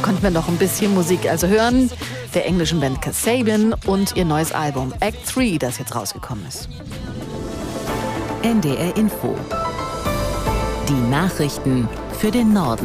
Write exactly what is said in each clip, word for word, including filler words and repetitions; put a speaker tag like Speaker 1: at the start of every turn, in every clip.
Speaker 1: konnten wir noch ein bisschen Musik also hören. Der englischen Band Kasabian und ihr neues Album Act drei, das jetzt rausgekommen ist.
Speaker 2: N D R Info. Die Nachrichten für den Norden.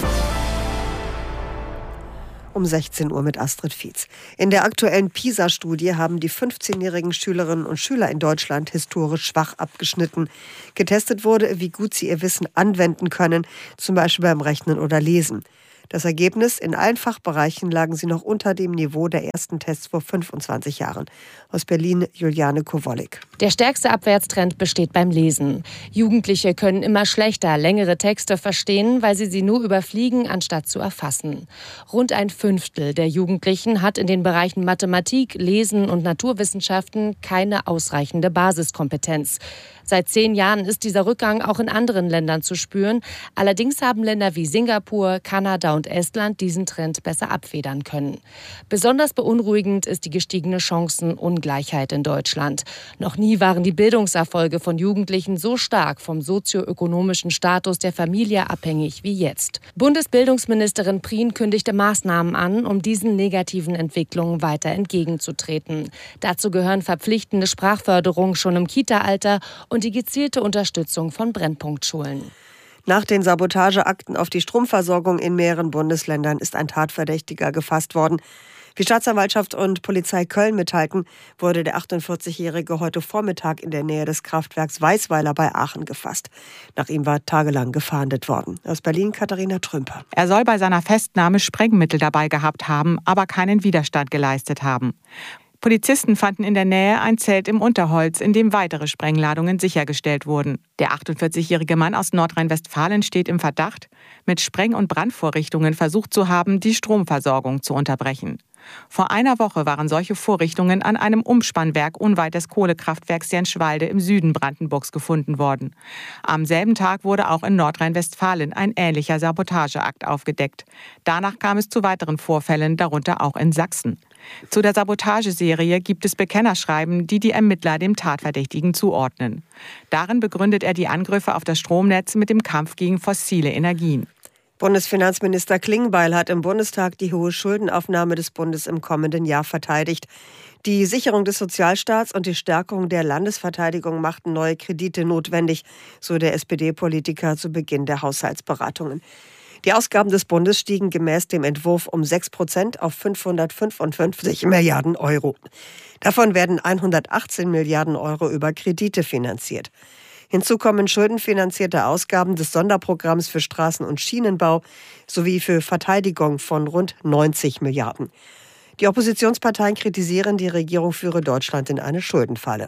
Speaker 3: Um sechzehn Uhr mit Astrid Fietz. In der aktuellen PISA-Studie haben die fünfzehnjährigen Schülerinnen und Schüler in Deutschland historisch schwach abgeschnitten. Getestet wurde, wie gut sie ihr Wissen anwenden können, zum Beispiel beim Rechnen oder Lesen. Das Ergebnis: In allen Fachbereichen lagen sie noch unter dem Niveau der ersten Tests vor fünfundzwanzig Jahren. Aus Berlin Juliane Kowollik.
Speaker 4: Der stärkste Abwärtstrend besteht beim Lesen. Jugendliche können immer schlechter längere Texte verstehen, weil sie sie nur überfliegen, anstatt zu erfassen. Rund ein Fünftel der Jugendlichen hat in den Bereichen Mathematik, Lesen und Naturwissenschaften keine ausreichende Basiskompetenz. Seit zehn Jahren ist dieser Rückgang auch in anderen Ländern zu spüren. Allerdings haben Länder wie Singapur, Kanada und Estland diesen Trend besser abfedern können. Besonders beunruhigend ist die gestiegene Chancenungleichheit in Deutschland. Noch nie waren die Bildungserfolge von Jugendlichen so stark vom sozioökonomischen Status der Familie abhängig wie jetzt. Bundesbildungsministerin Prien kündigte Maßnahmen an, um diesen negativen Entwicklungen weiter entgegenzutreten. Dazu gehören verpflichtende Sprachförderung schon im Kita-Alter und die gezielte Unterstützung von Brennpunktschulen.
Speaker 3: Nach den Sabotageakten auf die Stromversorgung in mehreren Bundesländern ist ein Tatverdächtiger gefasst worden. Wie Staatsanwaltschaft und Polizei Köln mitteilten, wurde der achtundvierzigjährige heute Vormittag in der Nähe des Kraftwerks Weißweiler bei Aachen gefasst. Nach ihm war tagelang gefahndet worden. Aus Berlin Katharina Trümper.
Speaker 5: Er soll bei seiner Festnahme Sprengmittel dabei gehabt haben, aber keinen Widerstand geleistet haben. Polizisten fanden in der Nähe ein Zelt im Unterholz, in dem weitere Sprengladungen sichergestellt wurden. Der achtundvierzigjährige Mann aus Nordrhein-Westfalen steht im Verdacht, mit Spreng- und Brandvorrichtungen versucht zu haben, die Stromversorgung zu unterbrechen. Vor einer Woche waren solche Vorrichtungen an einem Umspannwerk unweit des Kohlekraftwerks Jenschwalde im Süden Brandenburgs gefunden worden. Am selben Tag wurde auch in Nordrhein-Westfalen ein ähnlicher Sabotageakt aufgedeckt. Danach kam es zu weiteren Vorfällen, darunter auch in Sachsen. Zu der Sabotageserie gibt es Bekennerschreiben, die die Ermittler dem Tatverdächtigen zuordnen. Darin begründet er die Angriffe auf das Stromnetz mit dem Kampf gegen fossile Energien.
Speaker 3: Bundesfinanzminister Klingbeil hat im Bundestag die hohe Schuldenaufnahme des Bundes im kommenden Jahr verteidigt. Die Sicherung des Sozialstaats und die Stärkung der Landesverteidigung machten neue Kredite notwendig, so der S P D-Politiker zu Beginn der Haushaltsberatungen. Die Ausgaben des Bundes stiegen gemäß dem Entwurf um sechs Prozent auf fünfhundertfünfundfünfzig Milliarden Euro. Davon werden hundertachtzehn Milliarden Euro über Kredite finanziert. Hinzu kommen schuldenfinanzierte Ausgaben des Sonderprogramms für Straßen- und Schienenbau sowie für Verteidigung von rund neunzig Milliarden. Die Oppositionsparteien kritisieren, die Regierung führe Deutschland in eine Schuldenfalle.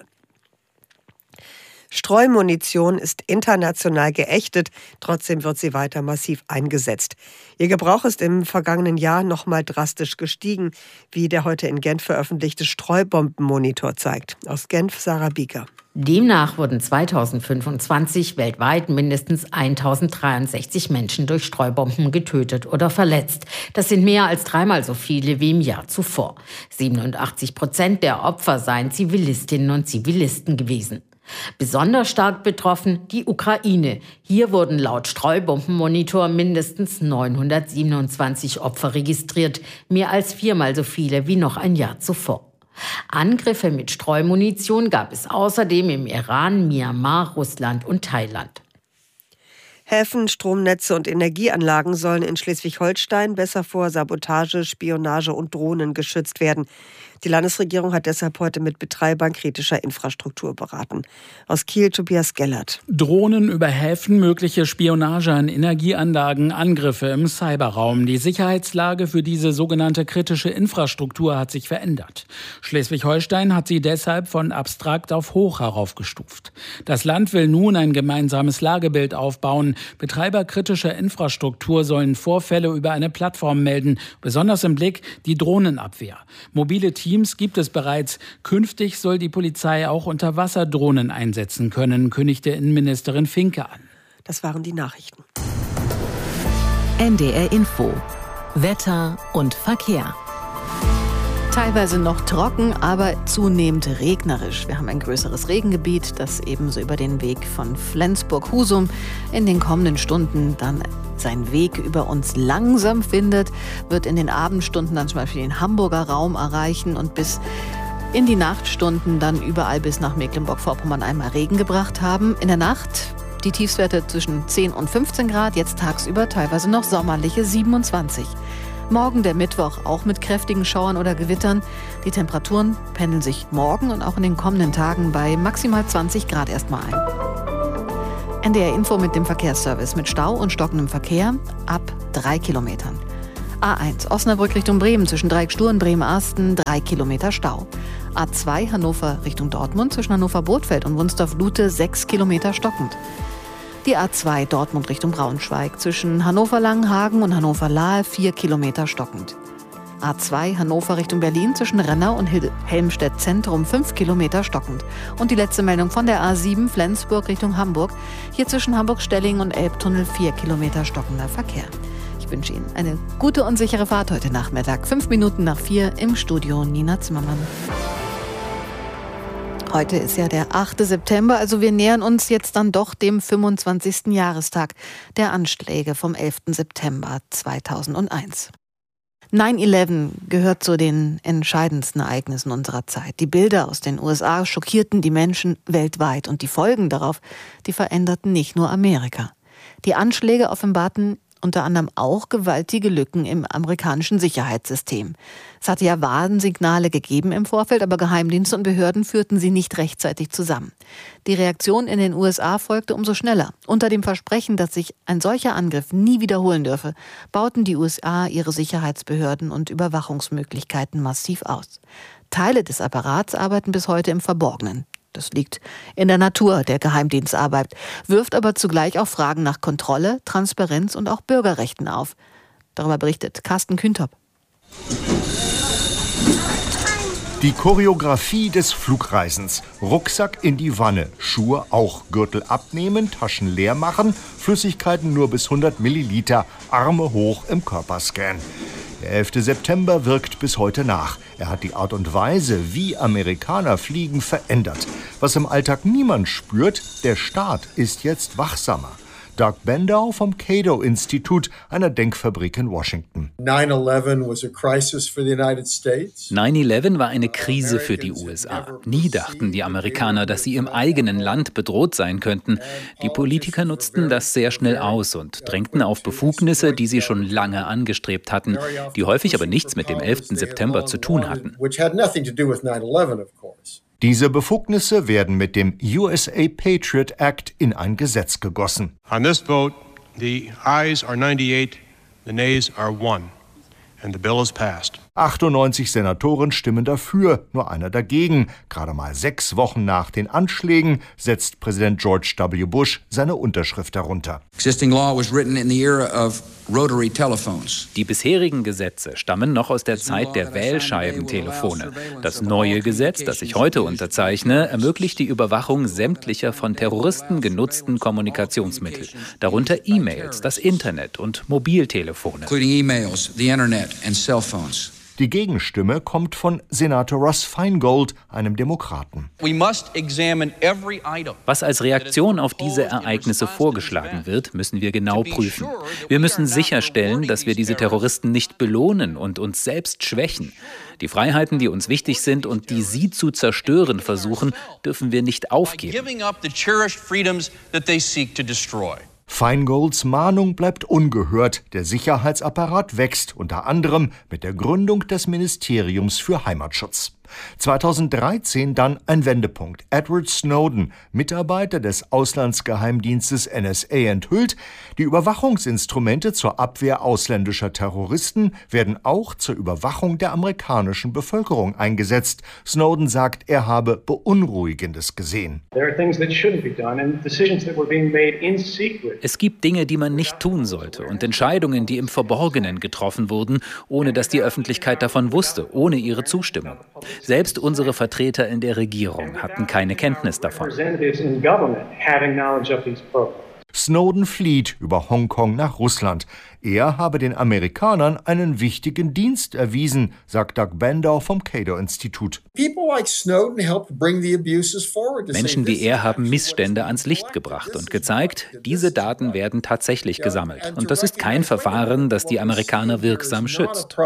Speaker 3: Streumunition ist international geächtet, trotzdem wird sie weiter massiv eingesetzt. Ihr Gebrauch ist im vergangenen Jahr noch mal drastisch gestiegen, wie der heute in Genf veröffentlichte Streubombenmonitor zeigt. Aus Genf Sarah Bieger.
Speaker 6: Demnach wurden zweitausendfünfundzwanzig weltweit mindestens eintausenddreiundsechzig Menschen durch Streubomben getötet oder verletzt. Das sind mehr als dreimal so viele wie im Jahr zuvor. siebenundachtzig Prozent der Opfer seien Zivilistinnen und Zivilisten gewesen. Besonders stark betroffen die Ukraine. Hier wurden laut Streubombenmonitor mindestens neunhundertsiebenundzwanzig Opfer registriert, mehr als viermal so viele wie noch ein Jahr zuvor. Angriffe mit Streumunition gab es außerdem im Iran, Myanmar, Russland und Thailand.
Speaker 3: Häfen, Stromnetze und Energieanlagen sollen in Schleswig-Holstein besser vor Sabotage, Spionage und Drohnen geschützt werden. Die Landesregierung hat deshalb heute mit Betreibern kritischer Infrastruktur beraten. Aus Kiel Tobias Gellert.
Speaker 7: Drohnen über Häfen, mögliche Spionage an Energieanlagen, Angriffe im Cyberraum. Die Sicherheitslage für diese sogenannte kritische Infrastruktur hat sich verändert. Schleswig-Holstein hat sie deshalb von abstrakt auf hoch heraufgestuft. Das Land will nun ein gemeinsames Lagebild aufbauen. Betreiber kritischer Infrastruktur sollen Vorfälle über eine Plattform melden, besonders im Blick die Drohnenabwehr. Mobile Teams gibt es bereits. Künftig soll die Polizei auch Unterwasserdrohnen einsetzen können, kündigte Innenministerin Finke an.
Speaker 3: Das waren die Nachrichten.
Speaker 2: N D R Info. Wetter und Verkehr.
Speaker 1: Teilweise noch trocken, aber zunehmend regnerisch. Wir haben ein größeres Regengebiet, das ebenso über den Weg von Flensburg-Husum in den kommenden Stunden dann seinen Weg über uns langsam findet, wird in den Abendstunden dann zum Beispiel den Hamburger Raum erreichen und bis in die Nachtstunden dann überall bis nach Mecklenburg-Vorpommern einmal Regen gebracht haben. In der Nacht die Tiefstwerte zwischen zehn und fünfzehn Grad, jetzt tagsüber teilweise noch sommerliche siebenundzwanzig. Morgen der Mittwoch auch mit kräftigen Schauern oder Gewittern. Die Temperaturen pendeln sich morgen und auch in den kommenden Tagen bei maximal zwanzig Grad erstmal ein. N D R Info mit dem Verkehrsservice mit Stau und stockendem Verkehr ab drei Kilometern. A eins Osnabrück Richtung Bremen zwischen Dreieckstuhl und Bremen-Arsten drei Kilometer Stau. A zwei Hannover Richtung Dortmund zwischen Hannover-Bothfeld und Wunstorf-Lute sechs Kilometer stockend. Die A zwei Dortmund Richtung Braunschweig zwischen Hannover-Langenhagen und Hannover-Lahe vier Kilometer stockend. A zwei Hannover Richtung Berlin zwischen Rennau und Helmstedt Zentrum fünf Kilometer stockend. Und die letzte Meldung von der A sieben Flensburg Richtung Hamburg. Hier zwischen Hamburg-Stellingen und Elbtunnel vier Kilometer stockender Verkehr. Ich wünsche Ihnen eine gute und sichere Fahrt heute Nachmittag. Fünf Minuten nach vier im Studio Nina Zimmermann. Heute ist ja der achte September, also wir nähern uns jetzt dann doch dem fünfundzwanzigsten Jahrestag der Anschläge vom elften September zweitausendeins. neun elf gehört zu den entscheidendsten Ereignissen unserer Zeit. Die Bilder aus den U S A schockierten die Menschen weltweit und die Folgen darauf, die veränderten nicht nur Amerika. Die Anschläge offenbarten unter anderem auch gewaltige Lücken im amerikanischen Sicherheitssystem. Es hatte ja Warnsignale gegeben im Vorfeld, aber Geheimdienste und Behörden führten sie nicht rechtzeitig zusammen. Die Reaktion in den U S A folgte umso schneller. Unter dem Versprechen, dass sich ein solcher Angriff nie wiederholen dürfe, bauten die U S A ihre Sicherheitsbehörden und Überwachungsmöglichkeiten massiv aus. Teile des Apparats arbeiten bis heute im Verborgenen. Das liegt in der Natur der Geheimdienstarbeit, wirft aber zugleich auch Fragen nach Kontrolle, Transparenz und auch Bürgerrechten auf. Darüber berichtet Carsten Küntop.
Speaker 8: Die Choreografie des Flugreisens. Rucksack in die Wanne, Schuhe auch, Gürtel abnehmen, Taschen leer machen, Flüssigkeiten nur bis hundert Milliliter, Arme hoch im Körperscan. Der elfte September wirkt bis heute nach. Er hat die Art und Weise, wie Amerikaner fliegen, verändert. Was im Alltag niemand spürt, der Staat ist jetzt wachsamer. Doug Bendau vom Cato-Institut, einer Denkfabrik in Washington.
Speaker 9: neun elf
Speaker 10: war eine Krise für die U S A. Nie dachten die Amerikaner, dass sie im eigenen Land bedroht sein könnten. Die Politiker nutzten das sehr schnell aus und drängten auf Befugnisse, die sie schon lange angestrebt hatten, die häufig aber nichts mit dem elften September zu tun hatten.
Speaker 8: Diese Befugnisse werden mit dem U S A Patriot Act in ein Gesetz gegossen.
Speaker 11: On this vote, the ayes are ninety-eight, the nays are one, and the bill is passed.
Speaker 8: achtundneunzig Senatoren stimmen dafür, nur einer dagegen. Gerade mal sechs Wochen nach den Anschlägen setzt Präsident George W. Bush seine Unterschrift darunter.
Speaker 12: Existing law was written in the era of rotary telephones.
Speaker 10: Die bisherigen Gesetze stammen noch aus der Zeit der Wählscheibentelefone. Das neue Gesetz, das ich heute unterzeichne, ermöglicht die Überwachung sämtlicher von Terroristen genutzten Kommunikationsmittel, darunter E-Mails, das Internet und Mobiltelefone.
Speaker 12: Including emails, the internet and cell phones.
Speaker 8: Die Gegenstimme kommt von Senator Russ Feingold, einem Demokraten.
Speaker 10: Was als Reaktion auf diese Ereignisse vorgeschlagen wird, müssen wir genau prüfen. Wir müssen sicherstellen, dass wir diese Terroristen nicht belohnen und uns selbst schwächen. Die Freiheiten, die uns wichtig sind und die sie zu zerstören versuchen, dürfen wir nicht aufgeben.
Speaker 8: Feingolds Mahnung bleibt ungehört. Der Sicherheitsapparat wächst, unter anderem mit der Gründung des Ministeriums für Heimatschutz. zweitausenddreizehn dann ein Wendepunkt. Edward Snowden, Mitarbeiter des Auslandsgeheimdienstes N S A, enthüllt, die Überwachungsinstrumente zur Abwehr ausländischer Terroristen werden auch zur Überwachung der amerikanischen Bevölkerung eingesetzt. Snowden sagt, er habe Beunruhigendes gesehen.
Speaker 10: Es gibt Dinge, die man nicht tun sollte und Entscheidungen, die im Verborgenen getroffen wurden, ohne dass die Öffentlichkeit davon wusste, ohne ihre Zustimmung. Selbst unsere Vertreter in der Regierung hatten keine Kenntnis davon.
Speaker 8: Snowden flieht über Hongkong nach Russland. Er habe den Amerikanern einen wichtigen Dienst erwiesen, sagt Doug Bandow vom Cato-Institut.
Speaker 10: Menschen wie er haben Missstände ans Licht gebracht und gezeigt, diese Daten werden tatsächlich gesammelt. Und das ist kein Verfahren, das die Amerikaner wirksam schützt.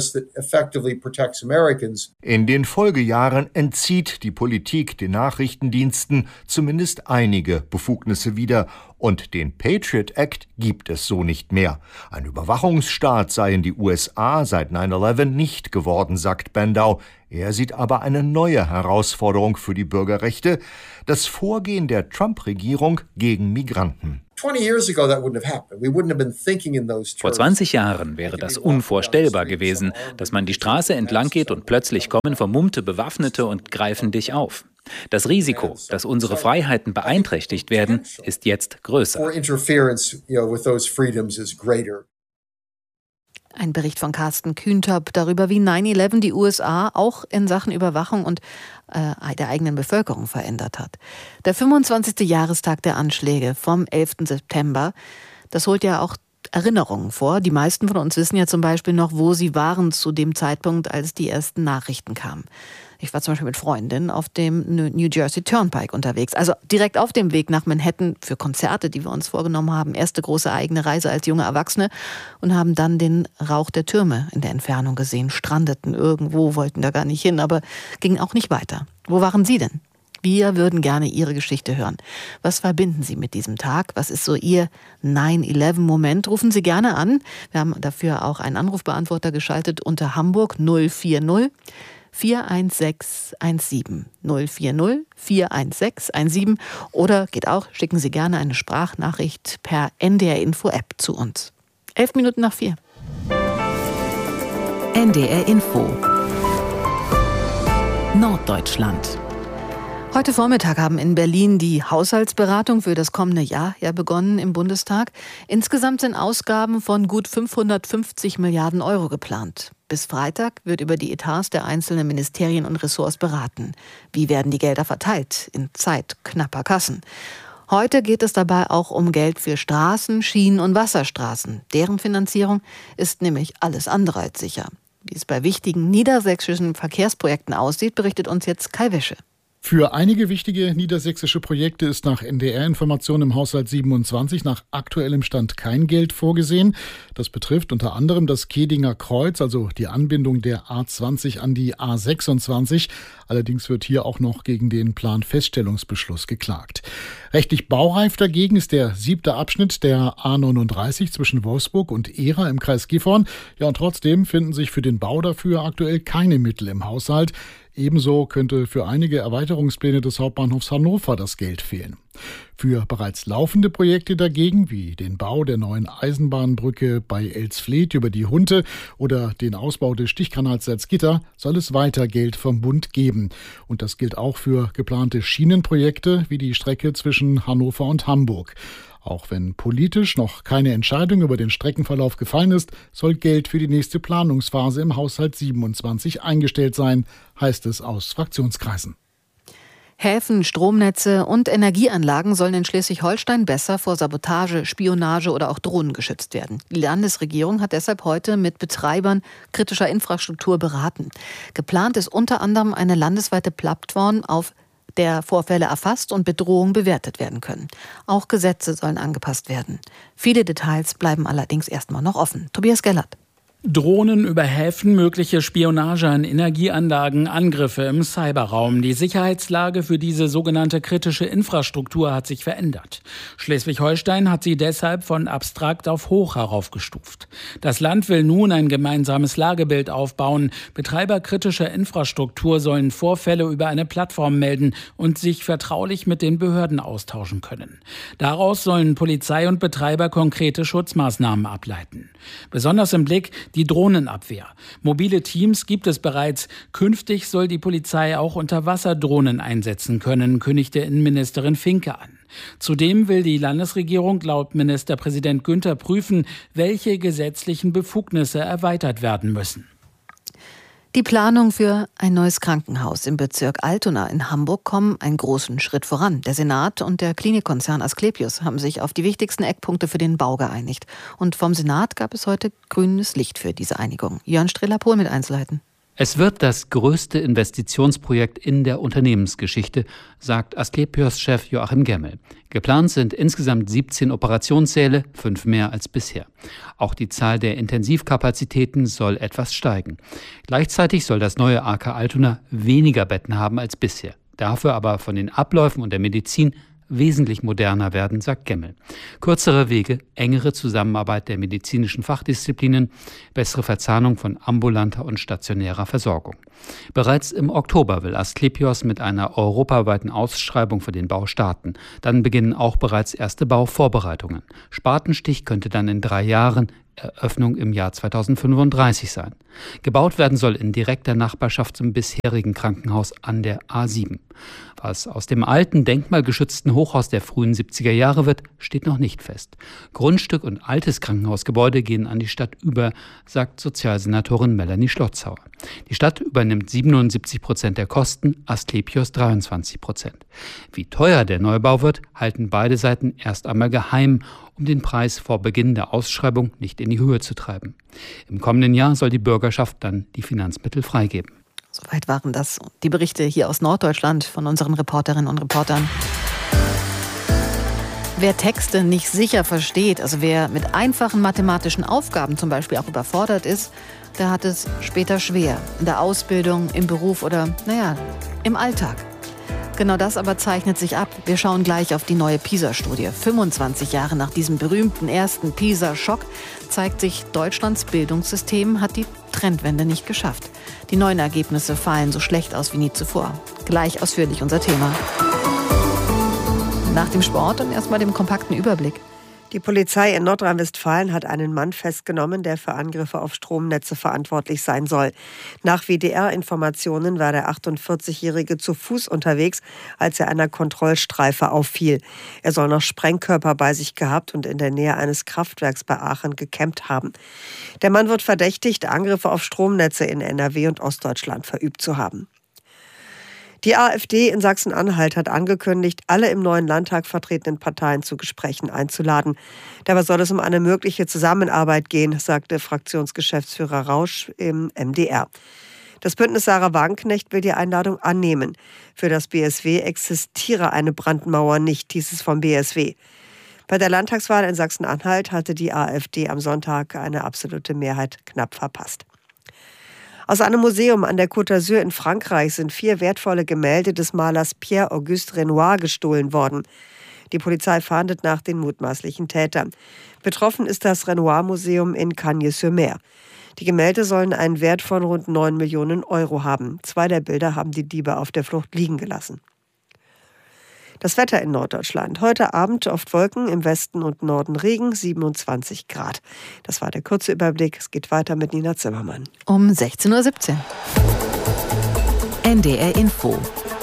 Speaker 8: In den Folgejahren entzieht die Politik den Nachrichtendiensten zumindest einige Befugnisse wieder. Und den Patriot Act gibt es so nicht mehr. Ein Überwachungsstaat seien die U S A seit neun elf nicht geworden, sagt Bandow. Er sieht aber eine neue Herausforderung für die Bürgerrechte: das Vorgehen der Trump-Regierung gegen Migranten.
Speaker 10: Vor zwanzig Jahren wäre das unvorstellbar gewesen, dass man die Straße entlang geht und plötzlich kommen vermummte Bewaffnete und greifen dich auf. Das Risiko, dass unsere Freiheiten beeinträchtigt werden, ist jetzt größer.
Speaker 1: Ein Bericht von Carsten Kühntop darüber, wie neun elf die U S A auch in Sachen Überwachung und äh, der eigenen Bevölkerung verändert hat. Der fünfundzwanzigste Jahrestag der Anschläge vom elften September, das holt ja auch Erinnerungen vor. Die meisten von uns wissen ja zum Beispiel noch, wo sie waren zu dem Zeitpunkt, als die ersten Nachrichten kamen. Ich war zum Beispiel mit Freundinnen auf dem New Jersey Turnpike unterwegs, also direkt auf dem Weg nach Manhattan für Konzerte, die wir uns vorgenommen haben. Erste große eigene Reise als junge Erwachsene und haben dann den Rauch der Türme in der Entfernung gesehen, strandeten irgendwo, wollten da gar nicht hin, aber gingen auch nicht weiter. Wo waren Sie denn? Wir würden gerne Ihre Geschichte hören. Was verbinden Sie mit diesem Tag? Was ist so Ihr neun elf Moment? Rufen Sie gerne an. Wir haben dafür auch einen Anrufbeantworter geschaltet unter Hamburg null vier null vier eins sechs eins sieben. null vier null vier eins sechs eins sieben. Oder geht auch, schicken Sie gerne eine Sprachnachricht per N D R Info App zu uns. Elf Minuten nach vier.
Speaker 2: N D R Info Norddeutschland.
Speaker 1: Heute Vormittag haben in Berlin die Haushaltsberatungen für das kommende Jahr ja begonnen im Bundestag. Insgesamt sind Ausgaben von gut fünfhundertfünfzig Milliarden Euro geplant. Bis Freitag wird über die Etats der einzelnen Ministerien und Ressorts beraten. Wie werden die Gelder verteilt in Zeit knapper Kassen? Heute geht es dabei auch um Geld für Straßen, Schienen und Wasserstraßen. Deren Finanzierung ist nämlich alles andere als sicher. Wie es bei wichtigen niedersächsischen Verkehrsprojekten aussieht, berichtet uns jetzt Kai Wäsche.
Speaker 9: Für einige wichtige niedersächsische Projekte ist nach N D R-Informationen im Haushalt siebenundzwanzig nach aktuellem Stand kein Geld vorgesehen. Das betrifft unter anderem das Kedinger Kreuz, also die Anbindung der A zwanzig an die A sechsundzwanzig. Allerdings wird hier auch noch gegen den Planfeststellungsbeschluss geklagt. Rechtlich baureif dagegen ist der siebte Abschnitt der A neununddreißig zwischen Wolfsburg und Ehra im Kreis Gifhorn. Ja, und trotzdem finden sich für den Bau dafür aktuell keine Mittel im Haushalt. Ebenso könnte für einige Erweiterungspläne des Hauptbahnhofs Hannover das Geld fehlen. Für bereits laufende Projekte dagegen, wie den Bau der neuen Eisenbahnbrücke bei Elsfleth über die Hunte oder den Ausbau des Stichkanals Salzgitter, soll es weiter Geld vom Bund geben. Und das gilt auch für geplante Schienenprojekte wie die Strecke zwischen Hannover und Hamburg. Auch wenn politisch noch keine Entscheidung über den Streckenverlauf gefallen ist, soll Geld für die nächste Planungsphase im Haushalt siebenundzwanzig eingestellt sein, heißt es aus Fraktionskreisen.
Speaker 1: Häfen, Stromnetze und Energieanlagen sollen in Schleswig-Holstein besser vor Sabotage, Spionage oder auch Drohnen geschützt werden. Die Landesregierung hat deshalb heute mit Betreibern kritischer Infrastruktur beraten. Geplant ist unter anderem eine landesweite Plattform, auf der Vorfälle erfasst und Bedrohungen bewertet werden können. Auch Gesetze sollen angepasst werden. Viele Details bleiben allerdings erstmal noch offen. Tobias Gellert.
Speaker 7: Drohnen über Häfen, mögliche Spionage an Energieanlagen, Angriffe im Cyberraum. Die Sicherheitslage für diese sogenannte kritische Infrastruktur hat sich verändert. Schleswig-Holstein hat sie deshalb von abstrakt auf hoch heraufgestuft. Das Land will nun ein gemeinsames Lagebild aufbauen. Betreiber kritischer Infrastruktur sollen Vorfälle über eine Plattform melden und sich vertraulich mit den Behörden austauschen können. Daraus sollen Polizei und Betreiber konkrete Schutzmaßnahmen ableiten. Besonders im Blick die Drohnenabwehr. Mobile Teams gibt es bereits. Künftig soll die Polizei auch Unterwasserdrohnen einsetzen können, kündigte Innenministerin Finke an. Zudem will die Landesregierung laut Ministerpräsident Günther prüfen, welche gesetzlichen Befugnisse erweitert werden müssen.
Speaker 1: Die Planung für ein neues Krankenhaus im Bezirk Altona in Hamburg kommen einen großen Schritt voran. Der Senat und der Klinikkonzern Asklepios haben sich auf die wichtigsten Eckpunkte für den Bau geeinigt. Und vom Senat gab es heute grünes Licht für diese Einigung. Jörn Streller-Pohl mit Einzelheiten.
Speaker 13: Es wird das größte Investitionsprojekt in der Unternehmensgeschichte, sagt Asklepios-Chef Joachim Gemmel. Geplant sind insgesamt siebzehn Operationssäle, fünf mehr als bisher. Auch die Zahl der Intensivkapazitäten soll etwas steigen. Gleichzeitig soll das neue A K Altona weniger Betten haben als bisher. Dafür aber von den Abläufen und der Medizin wesentlich moderner werden, sagt Gemmel. Kürzere Wege, engere Zusammenarbeit der medizinischen Fachdisziplinen, bessere Verzahnung von ambulanter und stationärer Versorgung. Bereits im Oktober will Asklepios mit einer europaweiten Ausschreibung für den Bau starten. Dann beginnen auch bereits erste Bauvorbereitungen. Spatenstich könnte dann in drei Jahren, Eröffnung im Jahr zweitausendfünfunddreißig sein. Gebaut werden soll in direkter Nachbarschaft zum bisherigen Krankenhaus an der A sieben. Was aus dem alten, denkmalgeschützten Hochhaus der frühen siebziger Jahre wird, steht noch nicht fest. Grundstück und altes Krankenhausgebäude gehen an die Stadt über, sagt Sozialsenatorin Melanie Schlotzauer. Die Stadt übernimmt siebenundsiebzig Prozent der Kosten, Asklepios dreiundzwanzig Prozent. Wie teuer der Neubau wird, halten beide Seiten erst einmal geheim, um den Preis vor Beginn der Ausschreibung nicht in die Höhe zu treiben. Im kommenden Jahr soll die Bürgerschaft dann die Finanzmittel freigeben.
Speaker 1: Soweit waren das die Berichte hier aus Norddeutschland von unseren Reporterinnen und Reportern. Wer Texte nicht sicher versteht, also wer mit einfachen mathematischen Aufgaben zum Beispiel auch überfordert ist, der hat es später schwer. In der Ausbildung, im Beruf oder, naja, im Alltag. Genau das aber zeichnet sich ab. Wir schauen gleich auf die neue PISA-Studie. fünfundzwanzig Jahre nach diesem berühmten ersten PISA-Schock zeigt sich, Deutschlands Bildungssystem hat die Trendwende nicht geschafft. Die neuen Ergebnisse fallen so schlecht aus wie nie zuvor. Gleich ausführlich unser Thema. Nach dem Sport und erstmal dem kompakten Überblick.
Speaker 3: Die Polizei in Nordrhein-Westfalen hat einen Mann festgenommen, der für Angriffe auf Stromnetze verantwortlich sein soll. Nach W D R-Informationen war der achtundvierzigjährige zu Fuß unterwegs, als er einer Kontrollstreife auffiel. Er soll noch Sprengkörper bei sich gehabt und in der Nähe eines Kraftwerks bei Aachen gecampt haben. Der Mann wird verdächtigt, Angriffe auf Stromnetze in N R W und Ostdeutschland verübt zu haben. Die AfD in Sachsen-Anhalt hat angekündigt, alle im neuen Landtag vertretenen Parteien zu Gesprächen einzuladen. Dabei soll es um eine mögliche Zusammenarbeit gehen, sagte Fraktionsgeschäftsführer Rausch im M D R. Das Bündnis Sarah Wagenknecht will die Einladung annehmen. Für das B S W existiere eine Brandmauer nicht, hieß es vom B S W. Bei der Landtagswahl in Sachsen-Anhalt hatte die AfD am Sonntag eine absolute Mehrheit knapp verpasst. Aus einem Museum an der Côte d'Azur in Frankreich sind vier wertvolle Gemälde des Malers Pierre-Auguste Renoir gestohlen worden. Die Polizei fahndet nach den mutmaßlichen Tätern. Betroffen ist das Renoir-Museum in Cagnes-sur-Mer. Die Gemälde sollen einen Wert von rund neun Millionen Euro haben. Zwei der Bilder haben die Diebe auf der Flucht liegen gelassen. Das Wetter in Norddeutschland. Heute Abend oft Wolken, im Westen und Norden Regen, siebenundzwanzig Grad. Das war der kurze Überblick. Es geht weiter mit Nina Zimmermann.
Speaker 1: Um sechzehn Uhr siebzehn.
Speaker 2: N D R Info.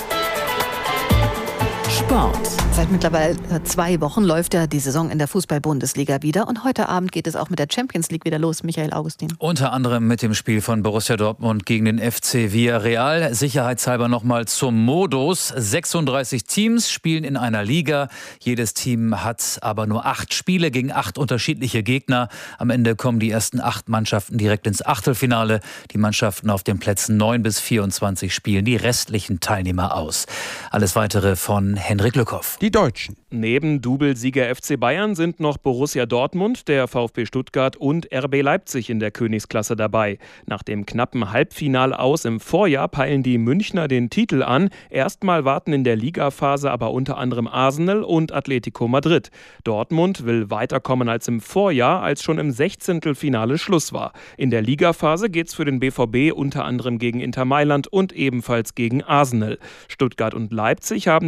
Speaker 2: Sport.
Speaker 1: Seit mittlerweile zwei Wochen läuft ja die Saison in der Fußball-Bundesliga wieder. Und heute Abend geht es auch mit der Champions League wieder los, Michael Augustin.
Speaker 10: Unter anderem mit dem Spiel von Borussia Dortmund gegen den F C Villarreal. Sicherheitshalber nochmal zum Modus. sechsunddreißig Teams spielen in einer Liga. Jedes Team hat aber nur acht Spiele gegen acht unterschiedliche Gegner. Am Ende kommen die ersten acht Mannschaften direkt ins Achtelfinale. Die Mannschaften auf den Plätzen neun bis vierundzwanzig spielen die restlichen Teilnehmer aus. Alles Weitere von Henrik Lückhoff.
Speaker 14: Die Deutschen. Neben Doublesieger F C Bayern sind noch Borussia Dortmund, der VfB Stuttgart und R B Leipzig in der Königsklasse dabei. Nach dem knappen Halbfinal aus im Vorjahr peilen die Münchner den Titel an. Erstmal warten in der Ligaphase aber unter anderem Arsenal und Atletico Madrid. Dortmund will weiterkommen als im Vorjahr, als schon im Sechzehntelfinale Schluss war. In der Ligaphase geht's für den B V B unter anderem gegen Inter Mailand und ebenfalls gegen Arsenal. Stuttgart und Leipzig haben das Ziel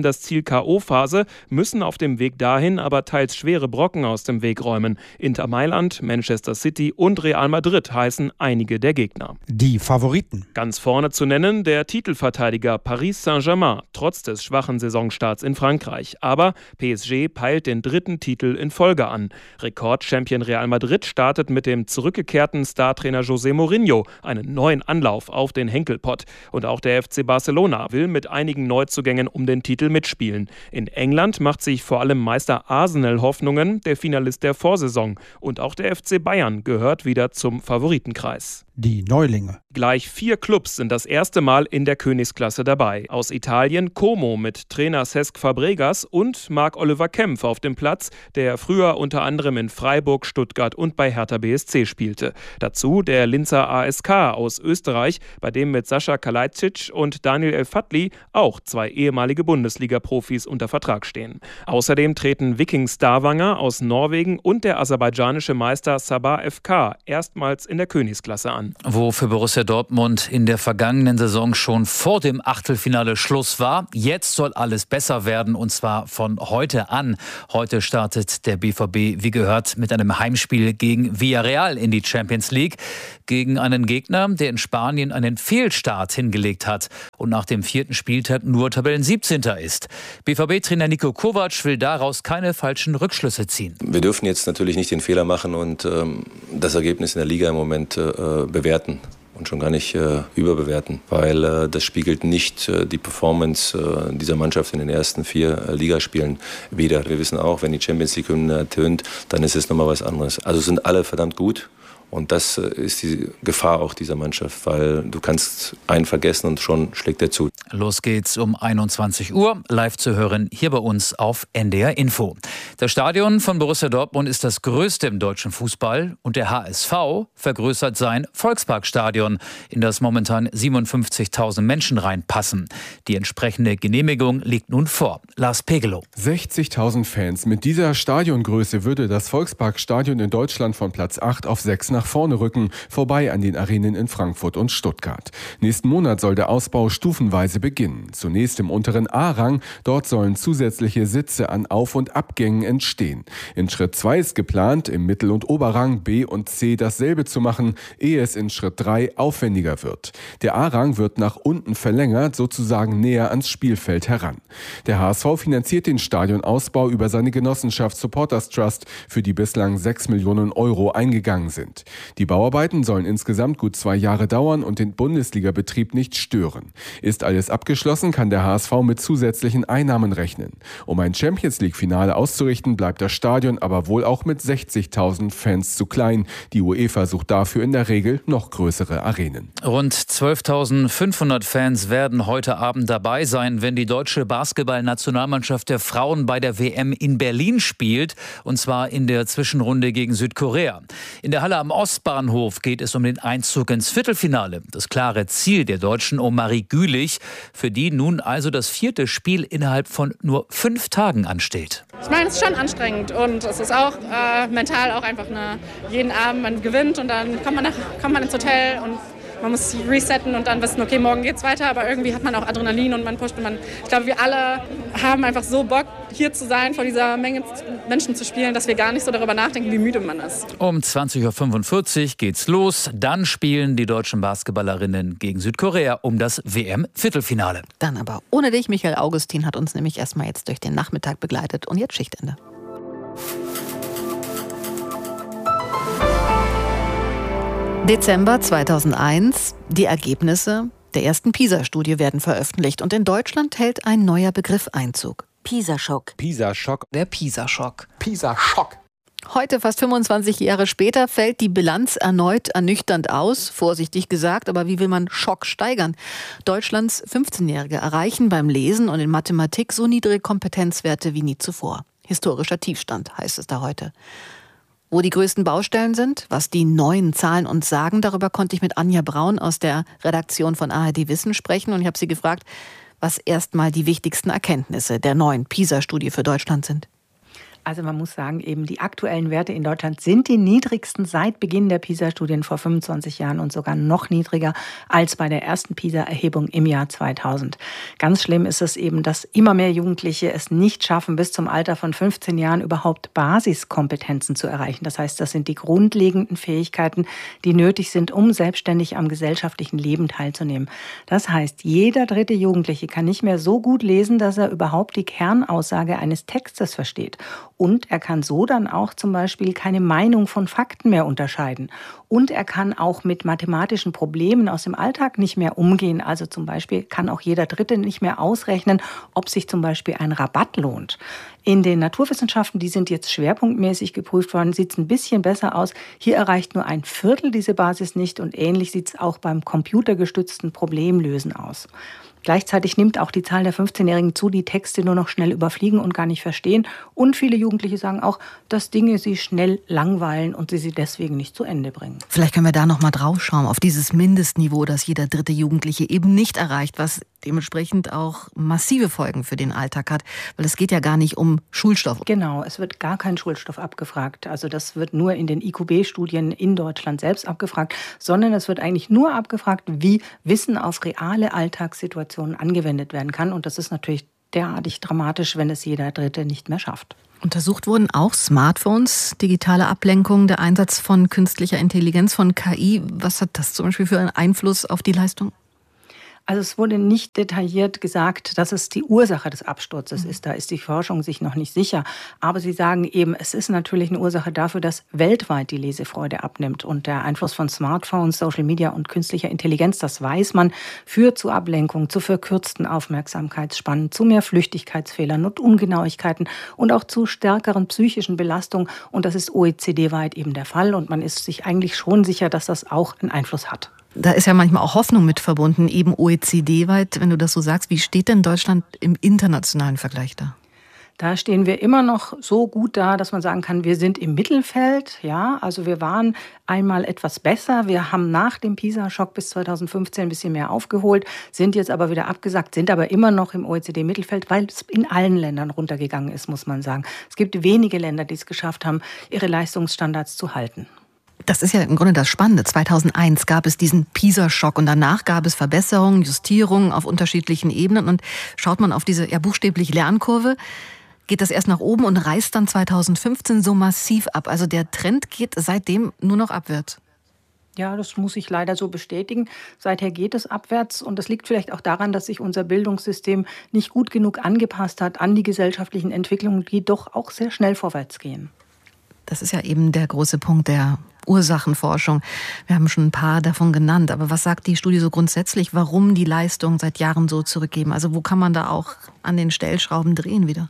Speaker 14: K O-Phase, müssen auf dem Weg dahin aber teils schwere Brocken aus dem Weg räumen. Inter Mailand, Manchester City und Real Madrid heißen einige der Gegner.
Speaker 15: Die Favoriten.
Speaker 14: Ganz vorne zu nennen der Titelverteidiger Paris Saint-Germain, trotz des schwachen Saisonstarts in Frankreich. Aber P S G peilt den dritten Titel in Folge an. Rekordchampion Real Madrid startet mit dem zurückgekehrten Startrainer José Mourinho einen neuen Anlauf auf den Henkelpott. Und auch der F C Barcelona will mit einigen Neuzugängen um den Titel mitspielen. In England macht sich vor allem Meister Arsenal Hoffnungen, der Finalist der Vorsaison. Und auch der F C Bayern gehört wieder zum Favoritenkreis.
Speaker 15: Die Neulinge.
Speaker 14: Gleich vier Clubs sind das erste Mal in der Königsklasse dabei. Aus Italien Como mit Trainer Cesc Fabregas und Marc-Oliver Kempf auf dem Platz, der früher unter anderem in Freiburg, Stuttgart und bei Hertha B S C spielte. Dazu der Linzer A S K aus Österreich, bei dem mit Sascha Kalajdzic und Daniel El-Fadli auch zwei ehemalige Bundesliga-Profis unter Vertrag stehen. Außerdem treten Viking Stavanger aus Norwegen und der aserbaidschanische Meister Sabah F K erstmals in der Königsklasse an.
Speaker 16: Wo für Borussia Dortmund in der vergangenen Saison schon vor dem Achtelfinale Schluss war. Jetzt soll alles besser werden, und zwar von heute an. Heute startet der B V B, wie gehört, mit einem Heimspiel gegen Villarreal in die Champions League. Gegen einen Gegner, der in Spanien einen Fehlstart hingelegt hat und nach dem vierten Spieltag nur Tabellensiebzehnter ist. B V B-Trainer Niko Kovac will daraus keine falschen Rückschlüsse ziehen.
Speaker 17: Wir dürfen jetzt natürlich nicht den Fehler machen und ähm, das Ergebnis in der Liga im Moment äh, bewerten. Und schon gar nicht äh, überbewerten, weil äh, das spiegelt nicht äh, die Performance äh, dieser Mannschaft in den ersten vier äh, Ligaspielen wider. Wir wissen auch, wenn die Champions League-Hymne ertönt, dann ist es nochmal was anderes. Also sind alle verdammt gut. Und das ist die Gefahr auch dieser Mannschaft, weil du kannst einen vergessen und schon schlägt er zu.
Speaker 16: Los geht's um einundzwanzig Uhr, live zu hören hier bei uns auf N D R Info. Das Stadion von Borussia Dortmund ist das größte im deutschen Fußball und der H S V vergrößert sein Volksparkstadion, in das momentan siebenundfünfzigtausend Menschen reinpassen. Die entsprechende Genehmigung liegt nun vor. Lars Pegelow.
Speaker 18: sechzigtausend Fans. Mit dieser Stadiongröße würde das Volksparkstadion in Deutschland von Platz acht auf sechs nach vorne rücken, vorbei an den Arenen in Frankfurt und Stuttgart. Nächsten Monat soll der Ausbau stufenweise beginnen. Zunächst im unteren A-Rang. Dort sollen zusätzliche Sitze an Auf- und Abgängen entstehen. In Schritt zwei ist geplant, im Mittel- und Oberrang B und C dasselbe zu machen, ehe es in Schritt drei aufwendiger wird. Der A-Rang wird nach unten verlängert, sozusagen näher ans Spielfeld heran. Der H S V finanziert den Stadionausbau über seine Genossenschaft Supporters Trust, für die bislang sechs Millionen Euro eingegangen sind. Die Bauarbeiten sollen insgesamt gut zwei Jahre dauern und den Bundesliga-Betrieb nicht stören. Ist alles abgeschlossen, kann der H S V mit zusätzlichen Einnahmen rechnen. Um ein Champions-League-Finale auszurichten, bleibt das Stadion aber wohl auch mit sechzigtausend Fans zu klein. Die UEFA sucht dafür in der Regel noch größere Arenen.
Speaker 16: Rund zwölftausendfünfhundert Fans werden heute Abend dabei sein, wenn die deutsche Basketball-Nationalmannschaft der Frauen bei der W M in Berlin spielt, und zwar in der Zwischenrunde gegen Südkorea. In der Halle am Ostbahnhof geht es um den Einzug ins Viertelfinale. Das klare Ziel der Deutschen um Marie Gülich, für die nun also das vierte Spiel innerhalb von nur fünf Tagen ansteht.
Speaker 19: Ich meine, es ist schon anstrengend und es ist auch äh, mental auch einfach eine, jeden Abend man gewinnt und dann kommt man, nach, kommt man ins Hotel und man muss resetten und dann wissen, okay, morgen geht's weiter, aber irgendwie hat man auch Adrenalin und man pusht und man, ich glaube, wir alle haben einfach so Bock, hier zu sein, vor dieser Menge Menschen zu spielen, dass wir gar nicht so darüber nachdenken, wie müde man ist.
Speaker 16: Um zwanzig Uhr fünfundvierzig geht's los. Dann spielen die deutschen Basketballerinnen gegen Südkorea um das W M-Viertelfinale.
Speaker 1: Dann aber ohne dich. Michael Augustin hat uns nämlich erstmal jetzt durch den Nachmittag begleitet und jetzt Schichtende. Dezember zweitausendeins. Die Ergebnisse der ersten PISA-Studie werden veröffentlicht und in Deutschland hält ein neuer Begriff Einzug. PISA-Schock.
Speaker 20: PISA-Schock.
Speaker 1: Der PISA-Schock.
Speaker 20: PISA-Schock.
Speaker 1: Heute, fast fünfundzwanzig Jahre später, fällt die Bilanz erneut ernüchternd aus, vorsichtig gesagt, aber wie will man Schock steigern? Deutschlands fünfzehnjährige erreichen beim Lesen und in Mathematik so niedrige Kompetenzwerte wie nie zuvor. Historischer Tiefstand, heißt es da heute. Wo die größten Baustellen sind, was die neuen Zahlen uns sagen, darüber konnte ich mit Anja Braun aus der Redaktion von A R D Wissen sprechen und ich habe sie gefragt, was erstmal die wichtigsten Erkenntnisse der neuen PISA-Studie für Deutschland sind.
Speaker 20: Also man muss sagen, eben die aktuellen Werte in Deutschland sind die niedrigsten seit Beginn der PISA-Studien vor fünfundzwanzig Jahren und sogar noch niedriger als bei der ersten PISA-Erhebung im Jahr zweitausend. Ganz schlimm ist es eben, dass immer mehr Jugendliche es nicht schaffen, bis zum Alter von fünfzehn Jahren überhaupt Basiskompetenzen zu erreichen. Das heißt, das sind die grundlegenden Fähigkeiten, die nötig sind, um selbstständig am gesellschaftlichen Leben teilzunehmen. Das heißt, jeder dritte Jugendliche kann nicht mehr so gut lesen, dass er überhaupt die Kernaussage eines Textes versteht. Und er kann so dann auch zum Beispiel keine Meinung von Fakten mehr unterscheiden. Und er kann auch mit mathematischen Problemen aus dem Alltag nicht mehr umgehen. Also zum Beispiel kann auch jeder Dritte nicht mehr ausrechnen, ob sich zum Beispiel ein Rabatt lohnt. In den Naturwissenschaften, die sind jetzt schwerpunktmäßig geprüft worden, sieht es ein bisschen besser aus. Hier erreicht nur ein Viertel diese Basis nicht und ähnlich sieht es auch beim computergestützten Problemlösen aus. Gleichzeitig nimmt auch die Zahl der fünfzehnjährigen zu, die Texte nur noch schnell überfliegen und gar nicht verstehen. Und viele Jugendliche sagen auch, dass Dinge sie schnell langweilen und sie sie deswegen nicht zu Ende bringen.
Speaker 1: Vielleicht können wir da noch mal drauf schauen, auf dieses Mindestniveau, das jeder dritte Jugendliche eben nicht erreicht, was dementsprechend auch massive Folgen für den Alltag hat. Weil es geht ja gar nicht um Schulstoff.
Speaker 20: Genau, es wird gar kein Schulstoff abgefragt. Also das wird nur in den I Q B-Studien in Deutschland selbst abgefragt, sondern es wird eigentlich nur abgefragt, wie Wissen auf reale Alltagssituationen angewendet werden kann. Und das ist natürlich derartig dramatisch, wenn es jeder Dritte nicht mehr schafft.
Speaker 1: Untersucht wurden auch Smartphones, digitale Ablenkung, der Einsatz von künstlicher Intelligenz, von K I. Was hat das zum Beispiel für einen Einfluss auf die Leistung?
Speaker 20: Also es wurde nicht detailliert gesagt, dass es die Ursache des Absturzes ist. Da ist die Forschung sich noch nicht sicher. Aber sie sagen eben, es ist natürlich eine Ursache dafür, dass weltweit die Lesefreude abnimmt. Und der Einfluss von Smartphones, Social Media und künstlicher Intelligenz, das weiß man, führt zu Ablenkung, zu verkürzten Aufmerksamkeitsspannen, zu mehr Flüchtigkeitsfehlern und Ungenauigkeiten und auch zu stärkeren psychischen Belastungen. Und das ist O E C D-weit eben der Fall. Und man ist sich eigentlich schon sicher, dass das auch einen Einfluss hat.
Speaker 1: Da ist ja manchmal auch Hoffnung mit verbunden, eben O E C D-weit, wenn du das so sagst. Wie steht denn Deutschland im internationalen Vergleich da?
Speaker 20: Da stehen wir immer noch so gut da, dass man sagen kann, wir sind im Mittelfeld. Ja, also wir waren einmal etwas besser. Wir haben nach dem PISA-Schock bis zweitausendfünfzehn ein bisschen mehr aufgeholt, sind jetzt aber wieder abgesackt, sind aber immer noch im O E C D-Mittelfeld, weil es in allen Ländern runtergegangen ist, muss man sagen. Es gibt wenige Länder, die es geschafft haben, ihre Leistungsstandards zu halten.
Speaker 1: Das ist ja im Grunde das Spannende. zweitausendeins gab es diesen PISA-Schock und danach gab es Verbesserungen, Justierungen auf unterschiedlichen Ebenen. Und schaut man auf diese ja buchstäblich Lernkurve, geht das erst nach oben und reißt dann zweitausendfünfzehn so massiv ab. Also der Trend geht seitdem nur noch abwärts.
Speaker 20: Ja, das muss ich leider so bestätigen. Seither geht es abwärts und das liegt vielleicht auch daran, dass sich unser Bildungssystem nicht gut genug angepasst hat an die gesellschaftlichen Entwicklungen, die doch auch sehr schnell vorwärts gehen.
Speaker 1: Das ist ja eben der große Punkt der Ursachenforschung. Wir haben schon ein paar davon genannt. Aber was sagt die Studie so grundsätzlich, warum die Leistungen seit Jahren so zurückgehen? Also wo kann man da auch an den Stellschrauben drehen wieder?